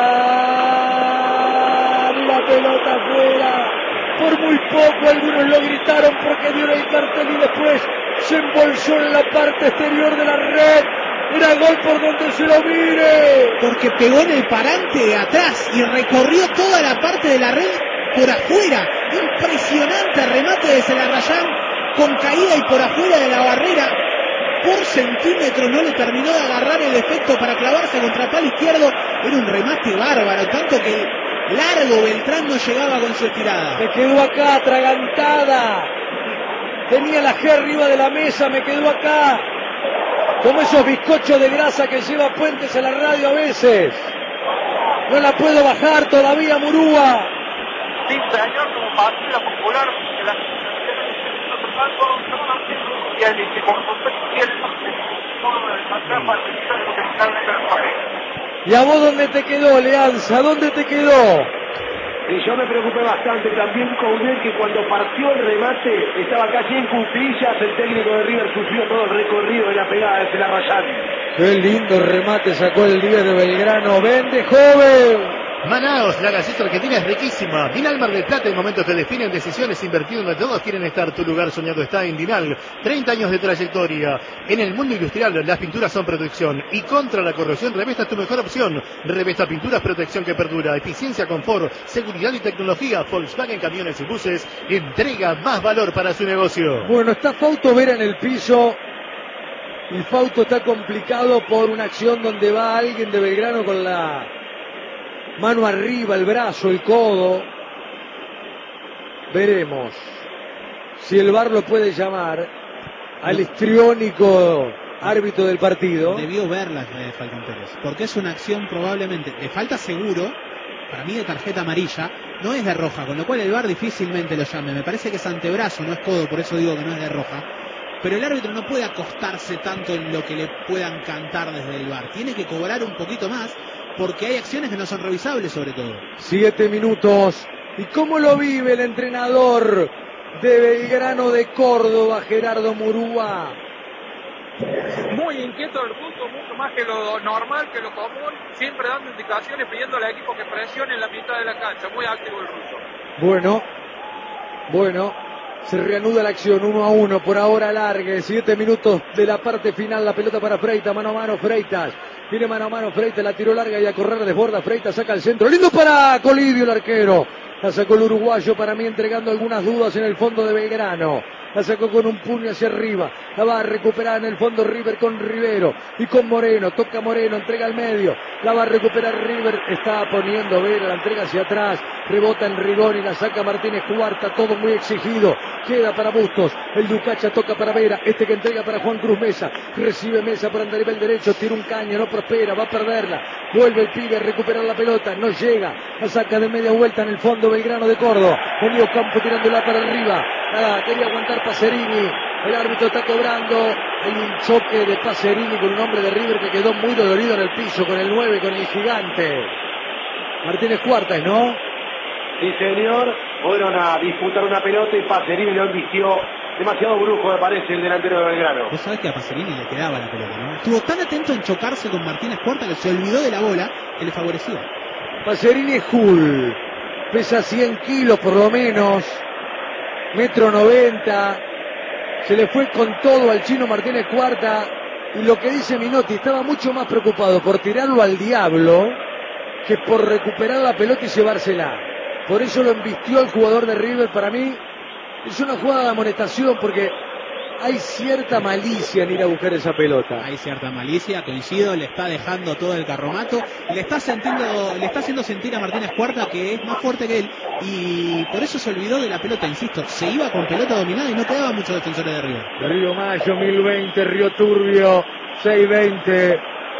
La pelota afuera. Por muy poco algunos lo gritaron porque dieron el cartel y después se embolsó en la parte exterior de la red. Era gol por donde se lo mire.
Porque pegó en el parante de atrás y recorrió toda la parte de la red por afuera. Impresionante remate de Celarrayán con caída y por afuera de la barrera. Por centímetro no le terminó de agarrar el efecto para clavarse contra el palo izquierdo. Era un remate bárbaro, tanto que largo Beltrán no llegaba con su estirada.
Me quedó acá atragantada. Tenía la G arriba de la mesa, me quedó acá. Como esos bizcochos de grasa que lleva Puentes a la radio a veces. No la puedo bajar todavía, Murúa.
Sí, señor, como partida popular de la y el
¿Y a vos dónde te quedó, Leanza? ¿Dónde te quedó?
Y yo me preocupé bastante también con él, que cuando partió el remate estaba casi en cuclillas. El técnico de River sufrió todo el recorrido de la pegada de Celarrayán.
Qué lindo remate sacó el 10 de Belgrano. ¡Vende, joven!
Manaos, la gaseosa argentina es riquísima. Dinal Mar del Plata, en momentos que definen decisiones invertido donde todos quieren estar. Tu lugar soñado está en Dinal. 30 años de trayectoria. En el mundo industrial, las pinturas son protección. Y contra la corrosión, Revesta es tu mejor opción. Revesta Pinturas, protección que perdura. Eficiencia, confort, seguridad y tecnología. Volkswagen Camiones y Buses entrega más valor para su negocio.
Bueno, está Fausto Vera en el piso. Y Fausto está complicado por una acción donde va alguien de Belgrano con la mano arriba, el brazo, el codo. Veremos si el VAR lo puede llamar al histriónico árbitro del partido.
Debió verla Falcón Pérez, porque es una acción probablemente de falta seguro, para mí de tarjeta amarilla, no es de roja, con lo cual el VAR difícilmente lo llame. Me parece que es antebrazo, no es codo, por eso digo que no es de roja. Pero el árbitro no puede acostarse tanto en lo que le puedan cantar desde el VAR. Tiene que cobrar un poquito más, porque hay acciones que no son revisables, sobre todo.
7 minutos. ¿Y cómo lo vive el entrenador de Belgrano de Córdoba, Gerardo Murúa?
Muy inquieto el ruso, mucho más que lo normal, que lo común, siempre dando indicaciones, pidiendo al equipo que presione en la mitad de la cancha. Muy activo el ruso.
Bueno, se reanuda la acción, 1-1, por ahora alargue, 7 minutos de la parte final, la pelota para Freitas, mano a mano Freitas, viene mano a mano Freitas, la tiró larga y a correr desborda Freitas, saca el centro, lindo para Colidio el arquero, la sacó el uruguayo, para mí entregando algunas dudas en el fondo de Belgrano. La sacó con un puño hacia arriba, la va a recuperar en el fondo River con Rivero y con Moreno, toca Moreno, entrega al medio, la va a recuperar River, está poniendo Vera, la entrega hacia atrás, rebota en Rigoni, la saca Martínez Cuarta, todo muy exigido, queda para Bustos, el Ducacha toca para Vera, este que entrega para Juan Cruz Mesa, recibe Mesa por andarivel derecho, tira un caño, no prospera, va a perderla, vuelve el pibe a recuperar la pelota, no llega, la saca de media vuelta en el fondo Belgrano de Córdoba, venía Ocampo tirándola para arriba, quería aguantar Pacerini, el árbitro está cobrando, hay un choque de Pacerini con un hombre de River que quedó muy dolorido en el piso, con el 9, con el gigante. Martínez Cuartas, ¿no?
Sí, señor, fueron a disputar una pelota y Pacerini lo embistió. Demasiado brujo me parece el delantero de Belgrano.
Vos sabés que a Pacerini le quedaba la pelota, ¿no? Estuvo tan atento en chocarse con Martínez Cuarta que se olvidó de la bola que le favorecía.
Pacerini es cool, pesa 100 kilos por lo menos, 1,90 m, se le fue con todo al chino Martínez Cuarta, Y lo que dice Minotti, estaba mucho más preocupado por tirarlo al diablo que por recuperar la pelota y llevársela. Por eso lo embistió el jugador de River. Para mí es una jugada de amonestación porque hay cierta malicia en ir a buscar esa pelota.
Hay cierta malicia, coincido, le está dejando todo el carromato, le está haciendo sentir a Martínez Cuarta que es más fuerte que él y por eso se olvidó de la pelota, insisto, se iba con pelota dominada y no quedaban muchos defensores de River.
Río Mayo 1020, Río Turbio 620,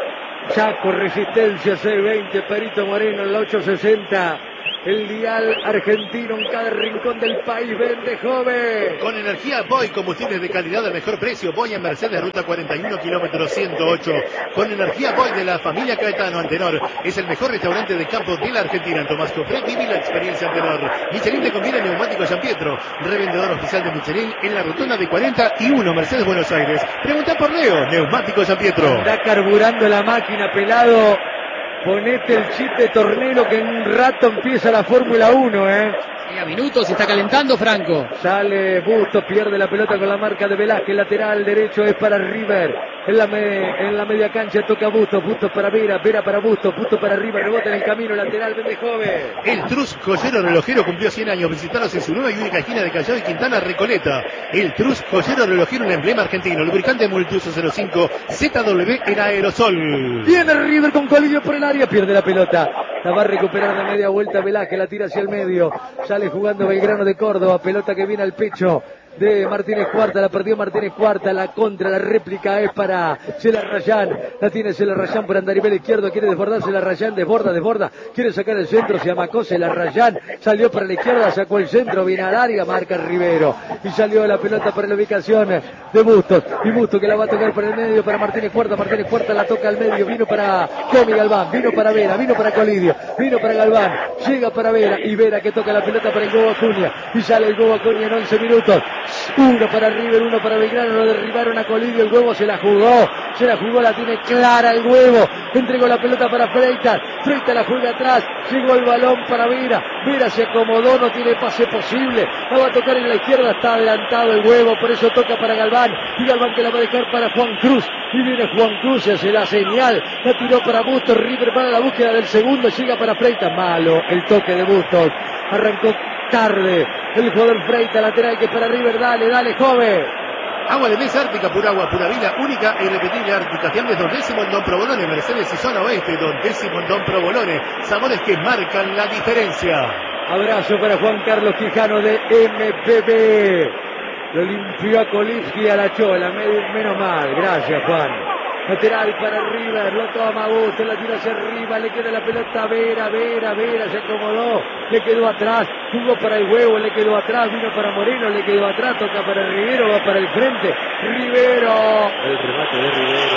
Chaco Resistencia 620, Perito Moreno en la 860. El dial argentino en cada rincón del país vende joven.
Con energía Boy, combustibles de calidad al mejor precio. Boy en Mercedes, ruta 41, kilómetro 108. Con energía Boy de la familia Caetano Antenor. Es el mejor restaurante de campo de la Argentina. En Tomás Cofré, viví la experiencia Antenor. Michelin te conviene neumático San Pietro. Revendedor oficial de Michelin en la rotonda de 41, Mercedes, Buenos Aires. Pregunta por Leo, neumático San Pietro.
Está carburando la máquina, pelado. Ponete el chip de Tornero que en un rato empieza la Fórmula 1,
Y a minutos se está calentando Franco.
Sale Bustos, pierde la pelota con la marca de Velázquez, lateral derecho es para River. En la media cancha toca Bustos, Bustos para Vera, Vera para Bustos, Bustos para River, rebota en el camino, lateral, vende joven.
El Trus Joyero Relojero cumplió 100 años. Visitaros en su nueva y única esquina de Callao y Quintana, Recoleta. El Trus Joyero Relojero, un emblema argentino. Lubricante multiuso 05 ZW en aerosol.
Viene River con Colidio por el área, pierde la pelota. La va a recuperar de media vuelta Velázquez, la tira hacia el medio. Sale jugando Belgrano de Córdoba, pelota que viene al pecho de Martínez Cuarta, la perdió Martínez Cuarta, la contra, la réplica es para Celarrayán, la tiene Celarrayán por Andarivel izquierdo, quiere desbordar Celarrayán, desborda, quiere sacar el centro, se amacó Celarrayán, salió para la izquierda, sacó el centro, viene al área, marca Rivero, y salió la pelota para la ubicación de Bustos, y Bustos que la va a tocar por el medio para Martínez Cuarta la toca al medio, vino para Comi Galván, vino para Vera, vino para Colidio, vino para Galván, llega para Vera, y Vera que toca la pelota para el Gobo Acuña, y sale el Gobo Acuña en 11 minutos, uno para River, uno para Belgrano, lo derribaron a Colidio, el Huevo se la jugó, la tiene clara el Huevo, entregó la pelota para Freitas, Freitas la juega atrás, llegó el balón para Vera, Vera se acomodó, no tiene pase posible, la va a tocar en la izquierda, está adelantado el Huevo, por eso toca para Galván, y Galván que la va a dejar para Juan Cruz, y viene Juan Cruz, hace la señal, la tiró para Bustos, River para la búsqueda del segundo, llega para Freitas, malo el toque de Bustos, arrancó tarde el jugador Freitas, lateral que para River, dale joven.
Agua de mesa Ártica, pura agua, pura vida, única e irrepetible Ártica. Fiambres Don Décimo en Don Provolone, Mercedes y Zona Oeste, Don Décimo en Don Provolone. Sabores que marcan la diferencia.
Abrazo para Juan Carlos Quijano de MPB. Lo limpió a Coligi a la chola, menos mal, gracias Juan. Lateral para River, lo toma Bustos, la tira hacia arriba, le queda la pelota a Vera, se acomodó, le quedó atrás, jugó para el Huevo, le quedó atrás, vino para Moreno, le quedó atrás, toca para Rivero, va para el frente, Rivero, el remate de Rivero.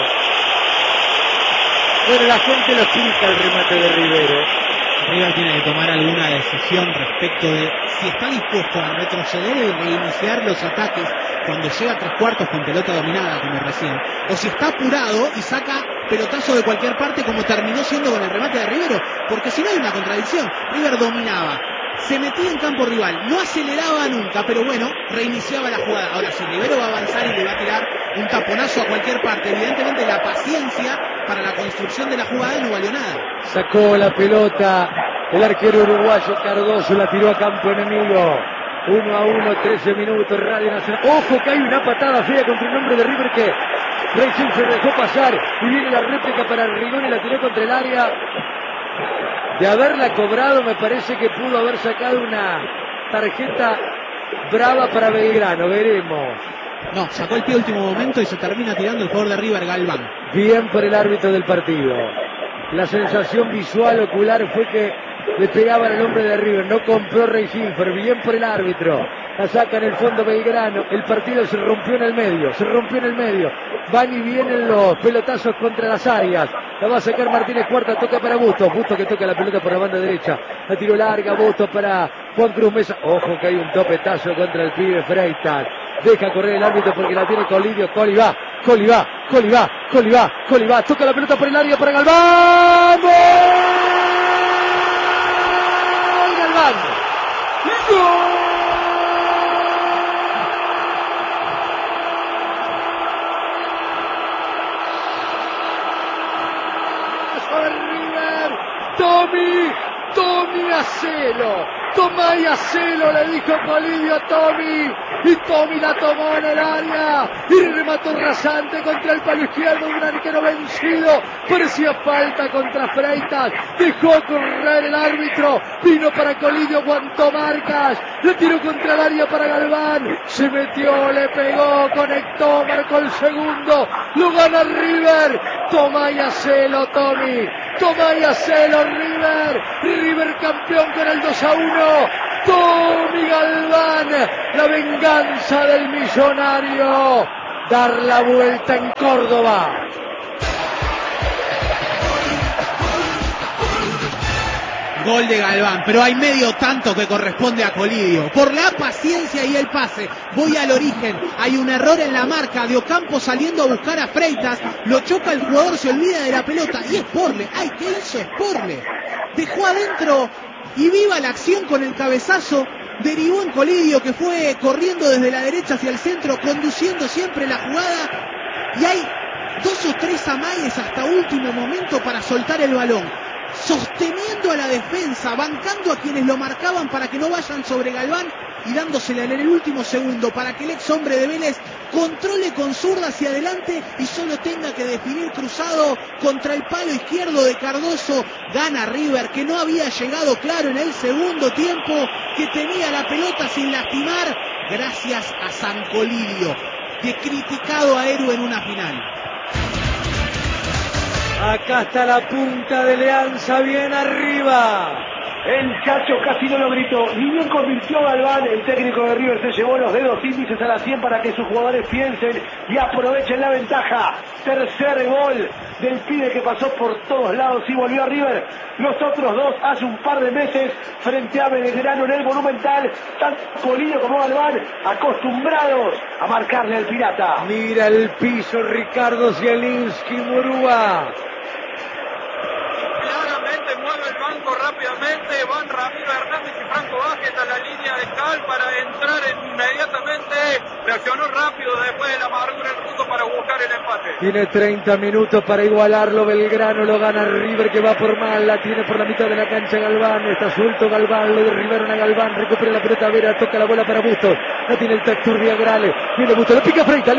Bueno, la gente lo explica el remate de Rivero.
River tiene que tomar alguna decisión respecto de si está dispuesto a retroceder y reiniciar los ataques cuando llega a tres cuartos con pelota dominada como recién, o si está apurado y saca pelotazo de cualquier parte como terminó siendo con el remate de Rivero, porque si no hay una contradicción. River dominaba, se metía en campo rival, no aceleraba nunca, pero bueno, reiniciaba la jugada. Ahora si Rivero va a avanzar y le va a tirar un taponazo a cualquier parte, evidentemente la paciencia para la construcción de la jugada no valió nada.
Sacó la pelota el arquero uruguayo Cardoso, la tiró a campo enemigo. 1-1, 13 minutos, Radio Nacional. Ojo que hay una patada fea contra el hombre de River que Reyes se dejó pasar y viene la réplica para Rigoni, la tiró contra el área. De haberla cobrado me parece que pudo haber sacado una tarjeta brava para Belgrano, veremos.
No, sacó el pie a último momento y se termina tirando el jugador de River, Galván.
Bien por el árbitro del partido. La sensación visual ocular fue que le pegaban al hombre de River, no compró Rey Hilfer, bien por el árbitro, la saca en el fondo Belgrano, el partido se rompió en el medio, van y vienen los pelotazos contra las áreas, la va a sacar Martínez Cuarta, toca para Bustos que toca la pelota por la banda derecha, la tiró larga, Bustos para Juan Cruz Mesa, ojo que hay un topetazo contra el pibe Freitas, deja correr el árbitro porque la tiene Colidio, Coli va, toca la pelota por el área para Galván, ¡gol! Tommy, hacelo. Tomá y hacelo, le dijo Colidio a Tommy. Y Tommy la tomó en el área. Y remató rasante contra el palo izquierdo de un arquero vencido. Parecía falta contra Freitas. Dejó correr el árbitro. Vino para Colidio, aguantó marcas. Le tiró contra el área para Galván. Se metió, le pegó, conectó, marcó el segundo. Lo gana River. Tomá y hacelo, Tommy. Tomá y hacelo, River. River campeón con el 2-1. Tommy Galván, la venganza del millonario. Dar la vuelta en Córdoba.
Gol de Galván, pero hay medio tanto que corresponde a Colidio. Por la paciencia y el pase, voy al origen. Hay un error en la marca de Ocampo saliendo a buscar a Freitas. Lo choca el jugador, se olvida de la pelota. Y es Porle. ¡Ay, qué hizo Porle! Dejó adentro y viva la acción con el cabezazo. Derivó en Colidio, que fue corriendo desde la derecha hacia el centro, conduciendo siempre la jugada. Y hay 2 o 3 amagues hasta último momento para soltar el balón. Sosteniendo a la defensa, bancando a quienes lo marcaban para que no vayan sobre Galván y dándosela en el último segundo para que el ex hombre de Vélez controle con zurda hacia adelante y solo tenga que definir cruzado contra el palo izquierdo de Cardoso. Gana River, que no había llegado claro en el segundo tiempo, que tenía la pelota sin lastimar, gracias a San Colidio, que criticado a héroe en una final.
Acá está la punta de Leanza, bien arriba.
El Chacho casi no lo gritó, ni bien convirtió Galván. El técnico de River se llevó los dedos índices a la 100 para que sus jugadores piensen y aprovechen la ventaja. Tercer gol del pibe que pasó por todos lados y volvió a River. Los otros dos hace un par de meses frente a Belgrano en el Monumental. Tanto Colidio como Galván acostumbrados a marcarle al Pirata.
Mira el piso Ricardo Zielinski, Murúa.
Claramente mueve el banco rápidamente, van Ramiro Hernández y Franco Vázquez a la línea de Cal para entrar inmediatamente. Reaccionó rápido después de la amargura el ruso para buscar el empate.
Tiene 30 minutos para igualarlo. Belgrano, lo gana River, que va por mal, la tiene por la mitad de la cancha Galván. Está suelto Galván, lo derribaron a Galván, recupera la pelota Vera, toca la bola para Bustos. La tiene el tractor Viagrale, viene Bustos, le pica Freitas,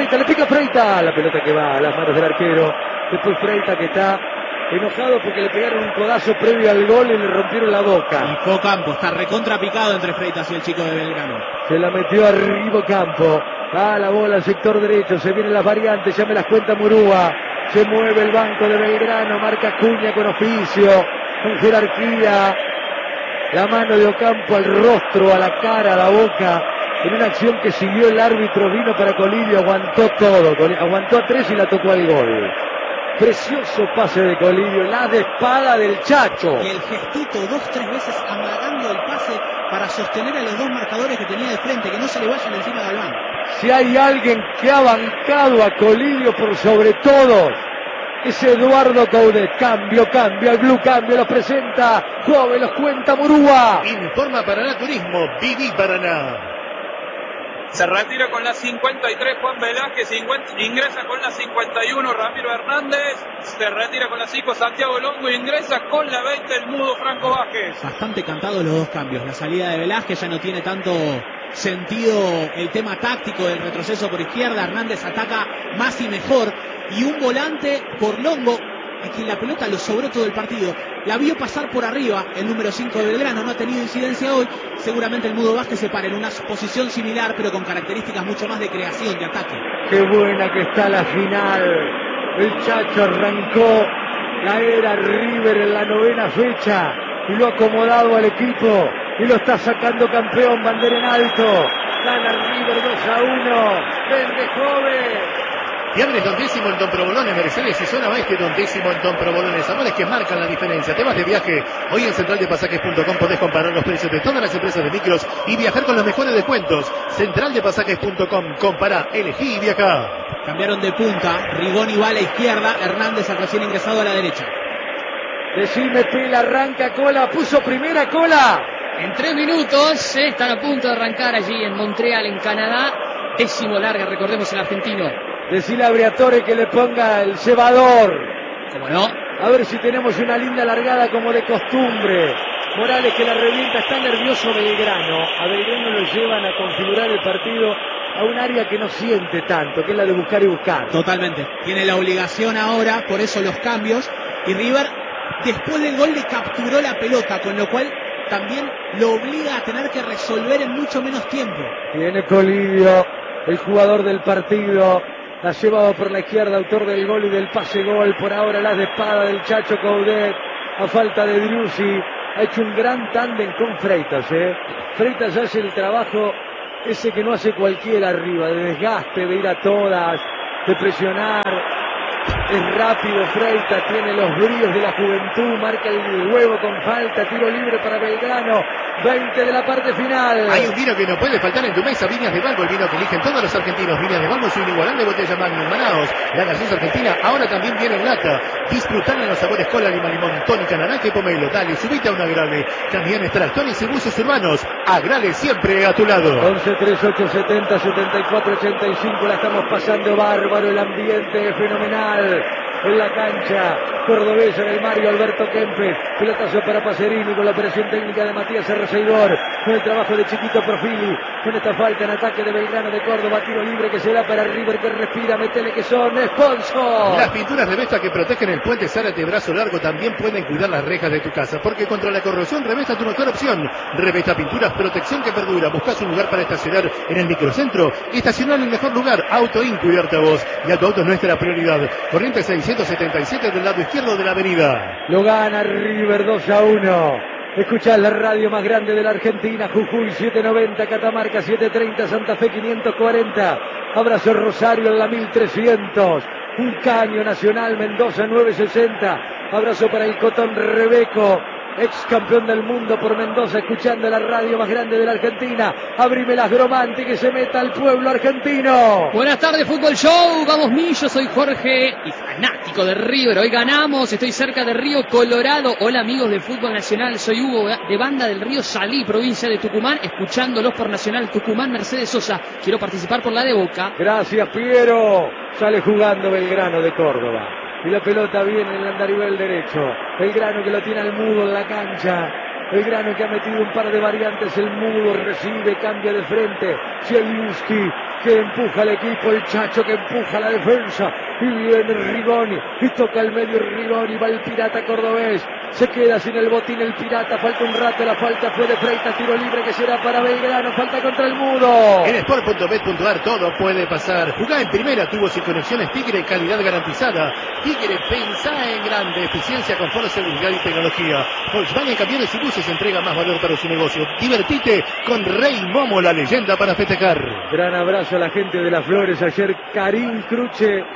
la pelota que va a las manos del arquero. Después Freitas, que está enojado porque le pegaron un codazo previo al gol y le rompieron la boca.
Y Ocampo está recontra picado entre Freitas y el chico de Belgrano.
Se la metió arriba Ocampo. Va la bola al sector derecho, se vienen las variantes, ya me las cuenta Murúa. Se mueve el banco de Belgrano, marca Cuña con oficio, con jerarquía. La mano de Ocampo al rostro, a la cara, a la boca. En una acción que siguió el árbitro, vino para Colidio, aguantó todo. Aguantó a 3 y la tocó al gol. Precioso pase de Colidio, la de espada del Chacho.
Y el gestito 2-3 veces amagando el pase para sostener a los dos marcadores que tenía de frente, que no se le vayan encima a Galván.
Si hay alguien que ha bancado a Colidio por sobre todos, es Eduardo Coudet. Cambio, el Blue Cambio los presenta, joven, los cuenta Murúa.
Informa Paraná Turismo, viví Paraná.
Se retira con la 53 Juan Velázquez, ingresa con la 51 Ramiro Hernández, se retira con la 5 Santiago Longo, ingresa con la 20 el mudo Franco Vázquez.
Bastante cantados los dos cambios. La salida de Velázquez ya no tiene tanto sentido el tema táctico del retroceso por izquierda. Hernández ataca más y mejor. Y un volante por Longo, a quien la pelota lo sobró todo el partido. La vio pasar por arriba el número 5 de Belgrano, no ha tenido incidencia hoy. Seguramente el mudo Vázquez se para en una posición similar, pero con características mucho más de creación, de ataque.
Qué buena que está la final. El Chacho arrancó la era River en la 9ª fecha y lo ha acomodado al equipo y lo está sacando campeón, bandera en alto. Gana River 2-1. Vende joven.
Y abre tontísimo en Don Provolones, Mercedes y zona oeste tontísimo en Don Provolones. Amores que marcan la diferencia. Te vas de viaje. Hoy en centraldepasajes.com podés comparar los precios de todas las empresas de micros y viajar con los mejores descuentos. Centraldepasajes.com. Compará, elegí y viajá.
Cambiaron de punta. Rigoni va a la izquierda. Hernández al recién ingresado a la derecha.
Decime, Pela, arranca Cola. Puso primera Cola.
En 3 minutos están a punto de arrancar allí en Montreal, en Canadá. 10º larga, recordemos, el argentino.
Decile a Briatore que le ponga el cebador.
¿Cómo no?
A ver si tenemos una linda largada como de costumbre. Morales que la revienta, está nervioso Belgrano. A Belgrano lo llevan a configurar el partido a un área que no siente tanto, que es la de buscar y buscar.
Totalmente. Tiene la obligación ahora, por eso los cambios. Y River, después del gol, le capturó la pelota, con lo cual también lo obliga a tener que resolver en mucho menos tiempo.
Tiene Colidio, el jugador del partido. La ha llevado por la izquierda, autor del gol y del pase gol. Por ahora las de espada del Chacho Coudet. A falta de Driussi. Ha hecho un gran tándem con Freitas. Freitas hace el trabajo ese que no hace cualquiera arriba, de desgaste, de ir a todas, de presionar. Es rápido Freitas, tiene los bríos de la juventud, marca el huevo con falta, tiro libre para Belgrano, 20 de la parte final.
Hay un vino que no puede faltar en tu mesa, Viñas de Balbo, el vino que eligen todos los argentinos. Viñas de Balbo, su inigualable botella Magnum Manaos, la gaseosa argentina, ahora también viene en lata. Disfrutar en los sabores cola, lima, limón, tónica, naranja y pomelo. Dale, subite a un Agrale. Camiones, tractores y buses urbanos. Agrale siempre a tu lado.
11 38 70 74 85, la estamos pasando bárbaro, el ambiente es fenomenal. En la cancha cordobesa del Mario Alberto Kempes, pelotazo para Pacerini con la operación técnica de Matías Arreceidor, con el trabajo de Chiquito Profili, con esta falta en ataque de Belgrano de Córdoba, tiro libre que se da para River que respira, metele que son sponsor.
Las pinturas Revesta que protegen el puente Zárate brazo largo también pueden cuidar las rejas de tu casa, porque contra la corrosión Revesta tu mejor opción. Revesta Pinturas, protección que perdura. Buscas un lugar para estacionar en el microcentro, estacionar en el mejor lugar. Autoin, cuidarte a vos y a tu auto es nuestra prioridad. Corriente 677 del lado izquierdo de la avenida.
Lo gana River 2-1. Escuchás la radio más grande de la Argentina, Jujuy 790, Catamarca 730, Santa Fe 540, Abrazo Rosario en la 1300, un caño Nacional Mendoza 960, abrazo para el Cotón Rebeco, ex campeón del mundo por Mendoza, escuchando la radio más grande de la Argentina. Abrime las Gromante, que se meta al pueblo argentino.
Buenas tardes, Fútbol Show. Vamos Millo, soy Jorge y fanático de River. Hoy ganamos, estoy cerca de Río Colorado. Hola amigos de Fútbol Nacional, soy Hugo de Banda del Río Salí, provincia de Tucumán, escuchándolos por Nacional Tucumán. Mercedes Sosa, quiero participar por la de Boca.
Gracias, Piero. Sale jugando Belgrano de Córdoba. Y la pelota viene en el andarivel derecho. Belgrano que lo tiene al Mudo en la cancha. Belgrano que ha metido un par de variantes. El Mudo recibe, cambia de frente. Zielinski que empuja al equipo. El Chacho que empuja a la defensa. Y viene Rigoni. Y toca el medio Rigoni. Va el pirata cordobés. Se queda sin el botín el pirata. Falta un rato. La falta fue de Freitas. Tiro libre que será para Belgrano. Falta contra el Mudo.
En Sport.bet.ar todo puede pasar. Jugá en primera, tubos y conexiones Tigre, calidad garantizada. Tigre, pensá en grande. Eficiencia, confort, seguridad y tecnología. Volkswagen Camiones y Buses entrega más valor para su negocio. Divertite con Rey Momo, la leyenda para festejar.
Gran abrazo a la gente de las Flores. Ayer Karim Cruche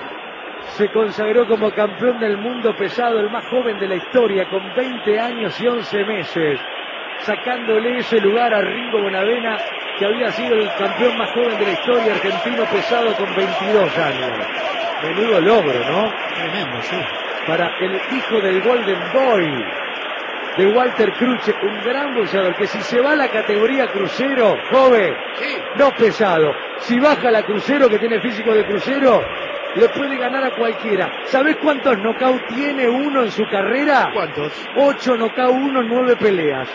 se consagró como campeón del mundo pesado, el más joven de la historia, con 20 años y 11 meses, sacándole ese lugar a Ringo Bonavena, que había sido el campeón más joven de la historia argentino pesado con 22 años. Menudo logro, ¿no?
Tremendo, sí.
Para el hijo del Golden Boy, de Walter Cruche, un gran boxeador, que si se va a la categoría crucero, joven, no pesado, si baja la crucero, que tiene físico de crucero, le puede ganar a cualquiera. ¿Sabés cuántos knockouts tiene uno en su carrera?
¿Cuántos?
8 knockouts, 1 en 9 peleas.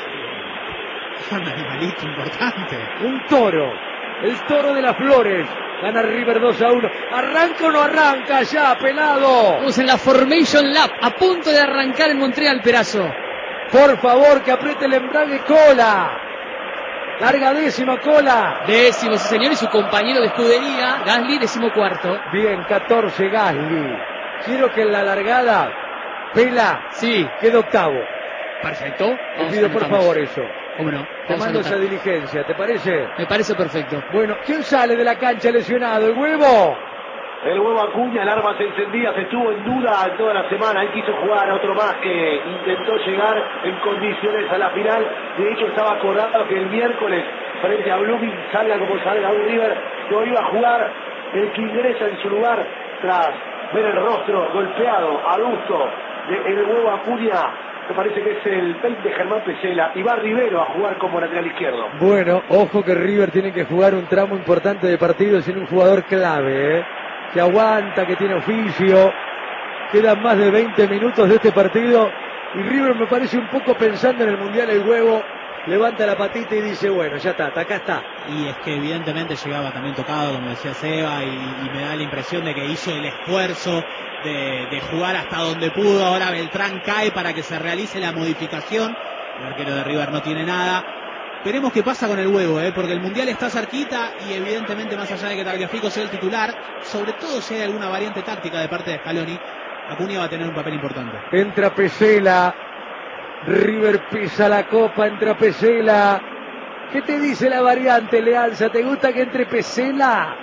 Es un animalito importante.
Un toro, el toro de las Flores. Gana River 2-1. ¿Arranca o no arranca ya, pelado?
Vamos en la Formation Lap, a punto de arrancar en Montreal, Perazo.
Por favor, que apriete el embrague Cola. Larga décimo Cola.
Décimo, sí señor, y su compañero de escudería, Gasly, 14º.
Bien, 14 Gasly. Quiero que en la largada, Pela,
sí,
quede octavo.
Perfecto.
Te pido por favor eso.
¿Cómo no?
Te mando esa diligencia, ¿te parece?
Me parece perfecto.
Bueno, ¿quién sale de la cancha lesionado? ¿El Huevo?
El Huevo Acuña, alarmas encendidas, estuvo en duda toda la semana. Él quiso jugar a otro más que intentó llegar en condiciones a la final. De hecho, estaba acordado que el miércoles, frente a Blooming, salga como salga un River, no iba a jugar. El que ingresa en su lugar, tras ver el rostro golpeado, adusto, del Huevo Acuña, me parece que es el 20 Germán Pesela, y va Rivero a jugar como lateral izquierdo.
Bueno, ojo que River tiene que jugar un tramo importante de partido sin un jugador clave, que aguanta, que tiene oficio, Quedan más de 20 minutos de este partido y River me parece un poco pensando en el Mundial. El Huevo levanta la patita y dice, bueno, ya está, acá está.
Y es que evidentemente llegaba también tocado, como decía Seba, y me da la impresión de que hizo el esfuerzo de jugar hasta donde pudo. Ahora Beltrán cae para que se realice la modificación. El arquero de River no tiene nada. Veremos qué pasa con el Huevo, porque el Mundial está cerquita y evidentemente, más allá de que Tagliafico sea el titular, sobre todo si hay alguna variante táctica de parte de Scaloni, Acuña va a tener un papel importante.
Entra Pesela, River pisa la copa, entra Pesela. ¿Qué te dice la variante, Leanza? ¿Te gusta que entre Pesela?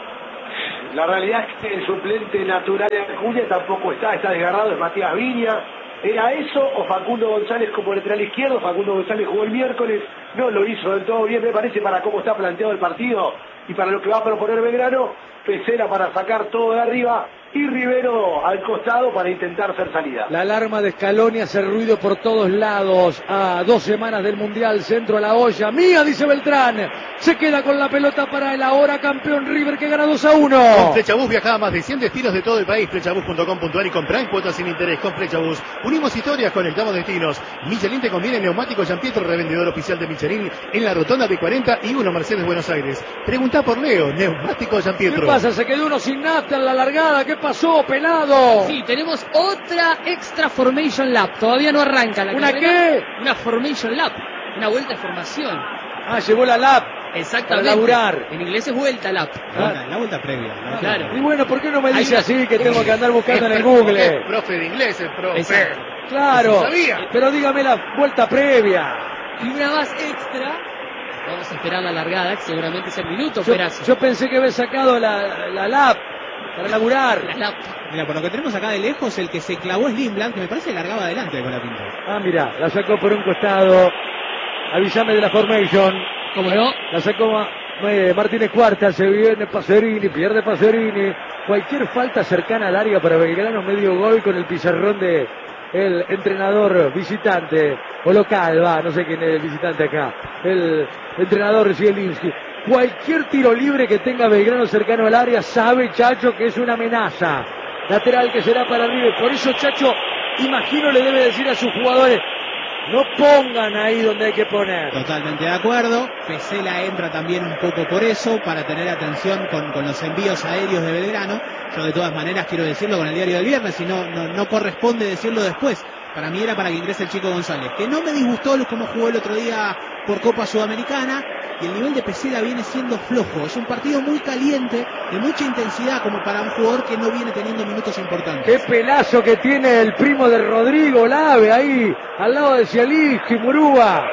La realidad es que el suplente natural de Acuña tampoco está desgarrado, es Matías Viña. ¿Era eso o Facundo González como lateral izquierdo? Facundo González jugó el miércoles, no lo hizo del todo bien, me parece, para cómo está planteado el partido y para lo que va a proponer Belgrano. Pesela para sacar todo de arriba y Rivero al costado para intentar hacer salida.
La alarma de Scaloni hace ruido por todos lados. A 2 semanas del Mundial, centro a la olla. Mía, dice Beltrán. Se queda con la pelota para el ahora campeón River, que gana 2-1.
Con Flechabús viaja a más de 100 destinos de todo el país. Flechabús.com.ar y comprá en cuotas sin interés con Flechabús. Unimos historias, conectamos destinos. Michelin te conviene neumático Jean Pietro, revendedor oficial de Michelin en la rotonda de 41 Mercedes Buenos Aires. Preguntá por Leo, neumático Jean Pietro.
¿Qué pasa? Se quedó uno sin nafta en la largada. ¿Qué pasó, pelado?
Sí, tenemos otra extra formation lap. Todavía no arranca la
¿Una
carrera.
qué?
Una formation lap. Una vuelta de formación.
Ah, llegó la lap.
Exactamente.
Para laburar.
En inglés es vuelta lap.
La vuelta previa.
Claro.
Y bueno, ¿por qué no me dice
Hay
así que tengo que andar buscando en el
Es
Google?
profe de inglés, el profe.
Exacto.
Claro.
Eso sabía.
Pero dígame la vuelta previa.
Y una más extra. Vamos a esperar la largada, que seguramente es el minuto, Perazo.
Yo pensé que había sacado la lap para laburar.
La lap.
Mira, por lo que tenemos acá de lejos, el que se clavó es Lindblad, que me parece largaba adelante con la pinta.
Ah, mira, la sacó por un costado. Avísame de la formation.
¿Cómo no?
La sacó Martínez Cuarta, se viene Pacerini, pierde Pacerini. Cualquier falta cercana al área para Belgrano, medio gol con el pizarrón de el entrenador visitante o local, no sé quién es el visitante acá. El entrenador Zielinski. Cualquier tiro libre que tenga Belgrano cercano al área, sabe Chacho que es una amenaza. Lateral que será para River. Por eso Chacho, imagino, le debe decir a sus jugadores: no pongan ahí donde hay que poner.
Totalmente de acuerdo. Pesela entra también un poco por eso, para tener atención con los envíos aéreos de Belgrano. Yo de todas maneras quiero decirlo con el diario del viernes, y no corresponde decirlo después. Para mí era para que ingrese el Chico González, que no me disgustó como jugó el otro día por Copa Sudamericana, y el nivel de Pesela viene siendo flojo. Es un partido muy caliente, de mucha intensidad, como para un jugador que no viene teniendo minutos importantes.
Qué pelazo que tiene el primo de Rodrigo Lave ahí, al lado de Zielinski, Murúa.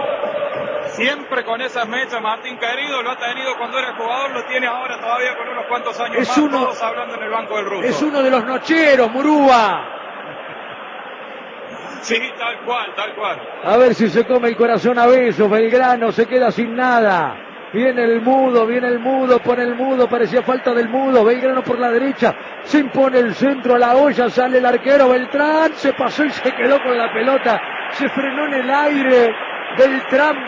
Siempre con esas mechas, Martín querido, lo ha tenido cuando era jugador, lo tiene ahora todavía con unos cuantos años
Es
más, todos hablando en el banco del ruso.
Es uno de los nocheros, Murúa.
Sí, tal cual, tal cual.
A ver si se come el corazón a besos. Belgrano se queda sin nada. Viene el mudo, pone el mudo, parecía falta del mudo. Belgrano por la derecha, se impone el centro a la olla, sale el arquero Beltrán, se pasó y se quedó con la pelota, se frenó en el aire. Beltrán.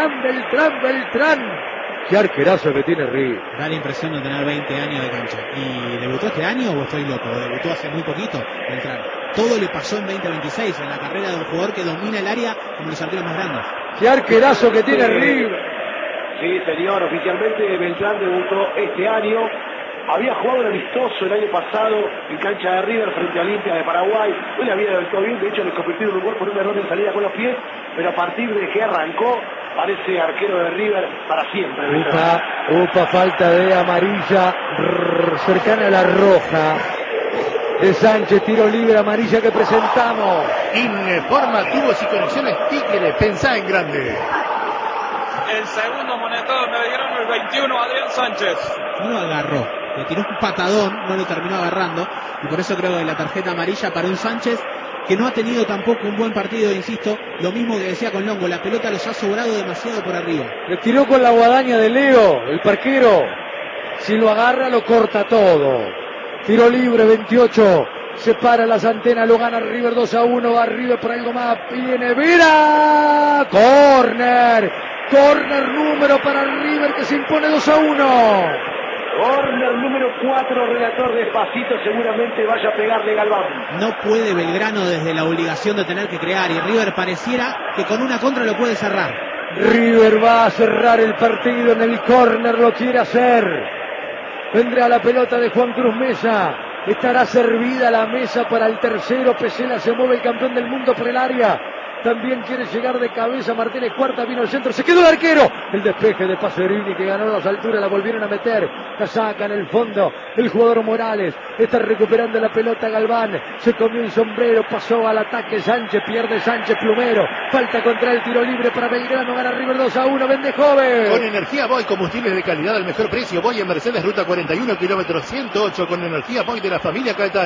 Qué arquerazo que tiene River.
Da la impresión de tener 20 años de cancha. ¿Y debutó este año o estoy loco? Debutó hace muy poquito, Beltrán. Todo le pasó en 2026, en la carrera de un jugador que domina el área como los arqueros más grandes.
Qué arquerazo que tiene River.
Sí, señor, oficialmente Beltrán debutó este año. Había jugado un amistoso el año pasado en cancha de River frente a Olimpia de Paraguay. No le había debutado bien, de hecho le convirtieron en un gol por un error en salida con los pies, pero a partir de que arrancó, parece arquero de River para siempre.
Upa, falta de amarilla cercana a la roja de Sánchez, tiro libre, amarilla que presentamos.
Informa tubos y conexiones Tigre, pensá en grande.
El segundo monetado de Belgrano, el 21, Adrián Sánchez.
No lo agarró, le tiró un patadón, no lo terminó agarrando, y por eso creo que la tarjeta amarilla para un Sánchez que no ha tenido tampoco un buen partido, insisto, lo mismo que decía con Longo, la pelota los ha sobrado demasiado por arriba.
Le tiró con la guadaña de Leo, el parquero. Si lo agarra, lo corta todo. Tiro libre, 28. Separa las antenas, lo gana River 2-1. Va River por algo más. Viene Vera. Corner número para River que se impone 2-1.
Corner número 4, relator despacito, seguramente vaya a pegarle Galván.
No puede Belgrano desde la obligación de tener que crear, y River pareciera que con una contra lo puede cerrar.
River va a cerrar el partido en el córner, lo quiere hacer. Vendrá la pelota de Juan Cruz Mesa. Estará servida la mesa para el tercero. Pesela, se mueve el campeón del mundo por el área. También quiere llegar de cabeza Martínez Cuarta, vino el centro, se quedó el arquero. El despeje de Pacerini que ganó las alturas, la volvieron a meter. La saca en el fondo el jugador Morales. Está recuperando la pelota Galván. Se comió un sombrero, pasó al ataque Sánchez, pierde Sánchez, Plumero. Falta contra el tiro libre para Belgrano, gana River 2-1, vende joven.
Con energía Boy, combustibles de calidad al mejor precio. Boy en Mercedes, ruta 41, kilómetro 108, con energía Boy de la familia Caetano.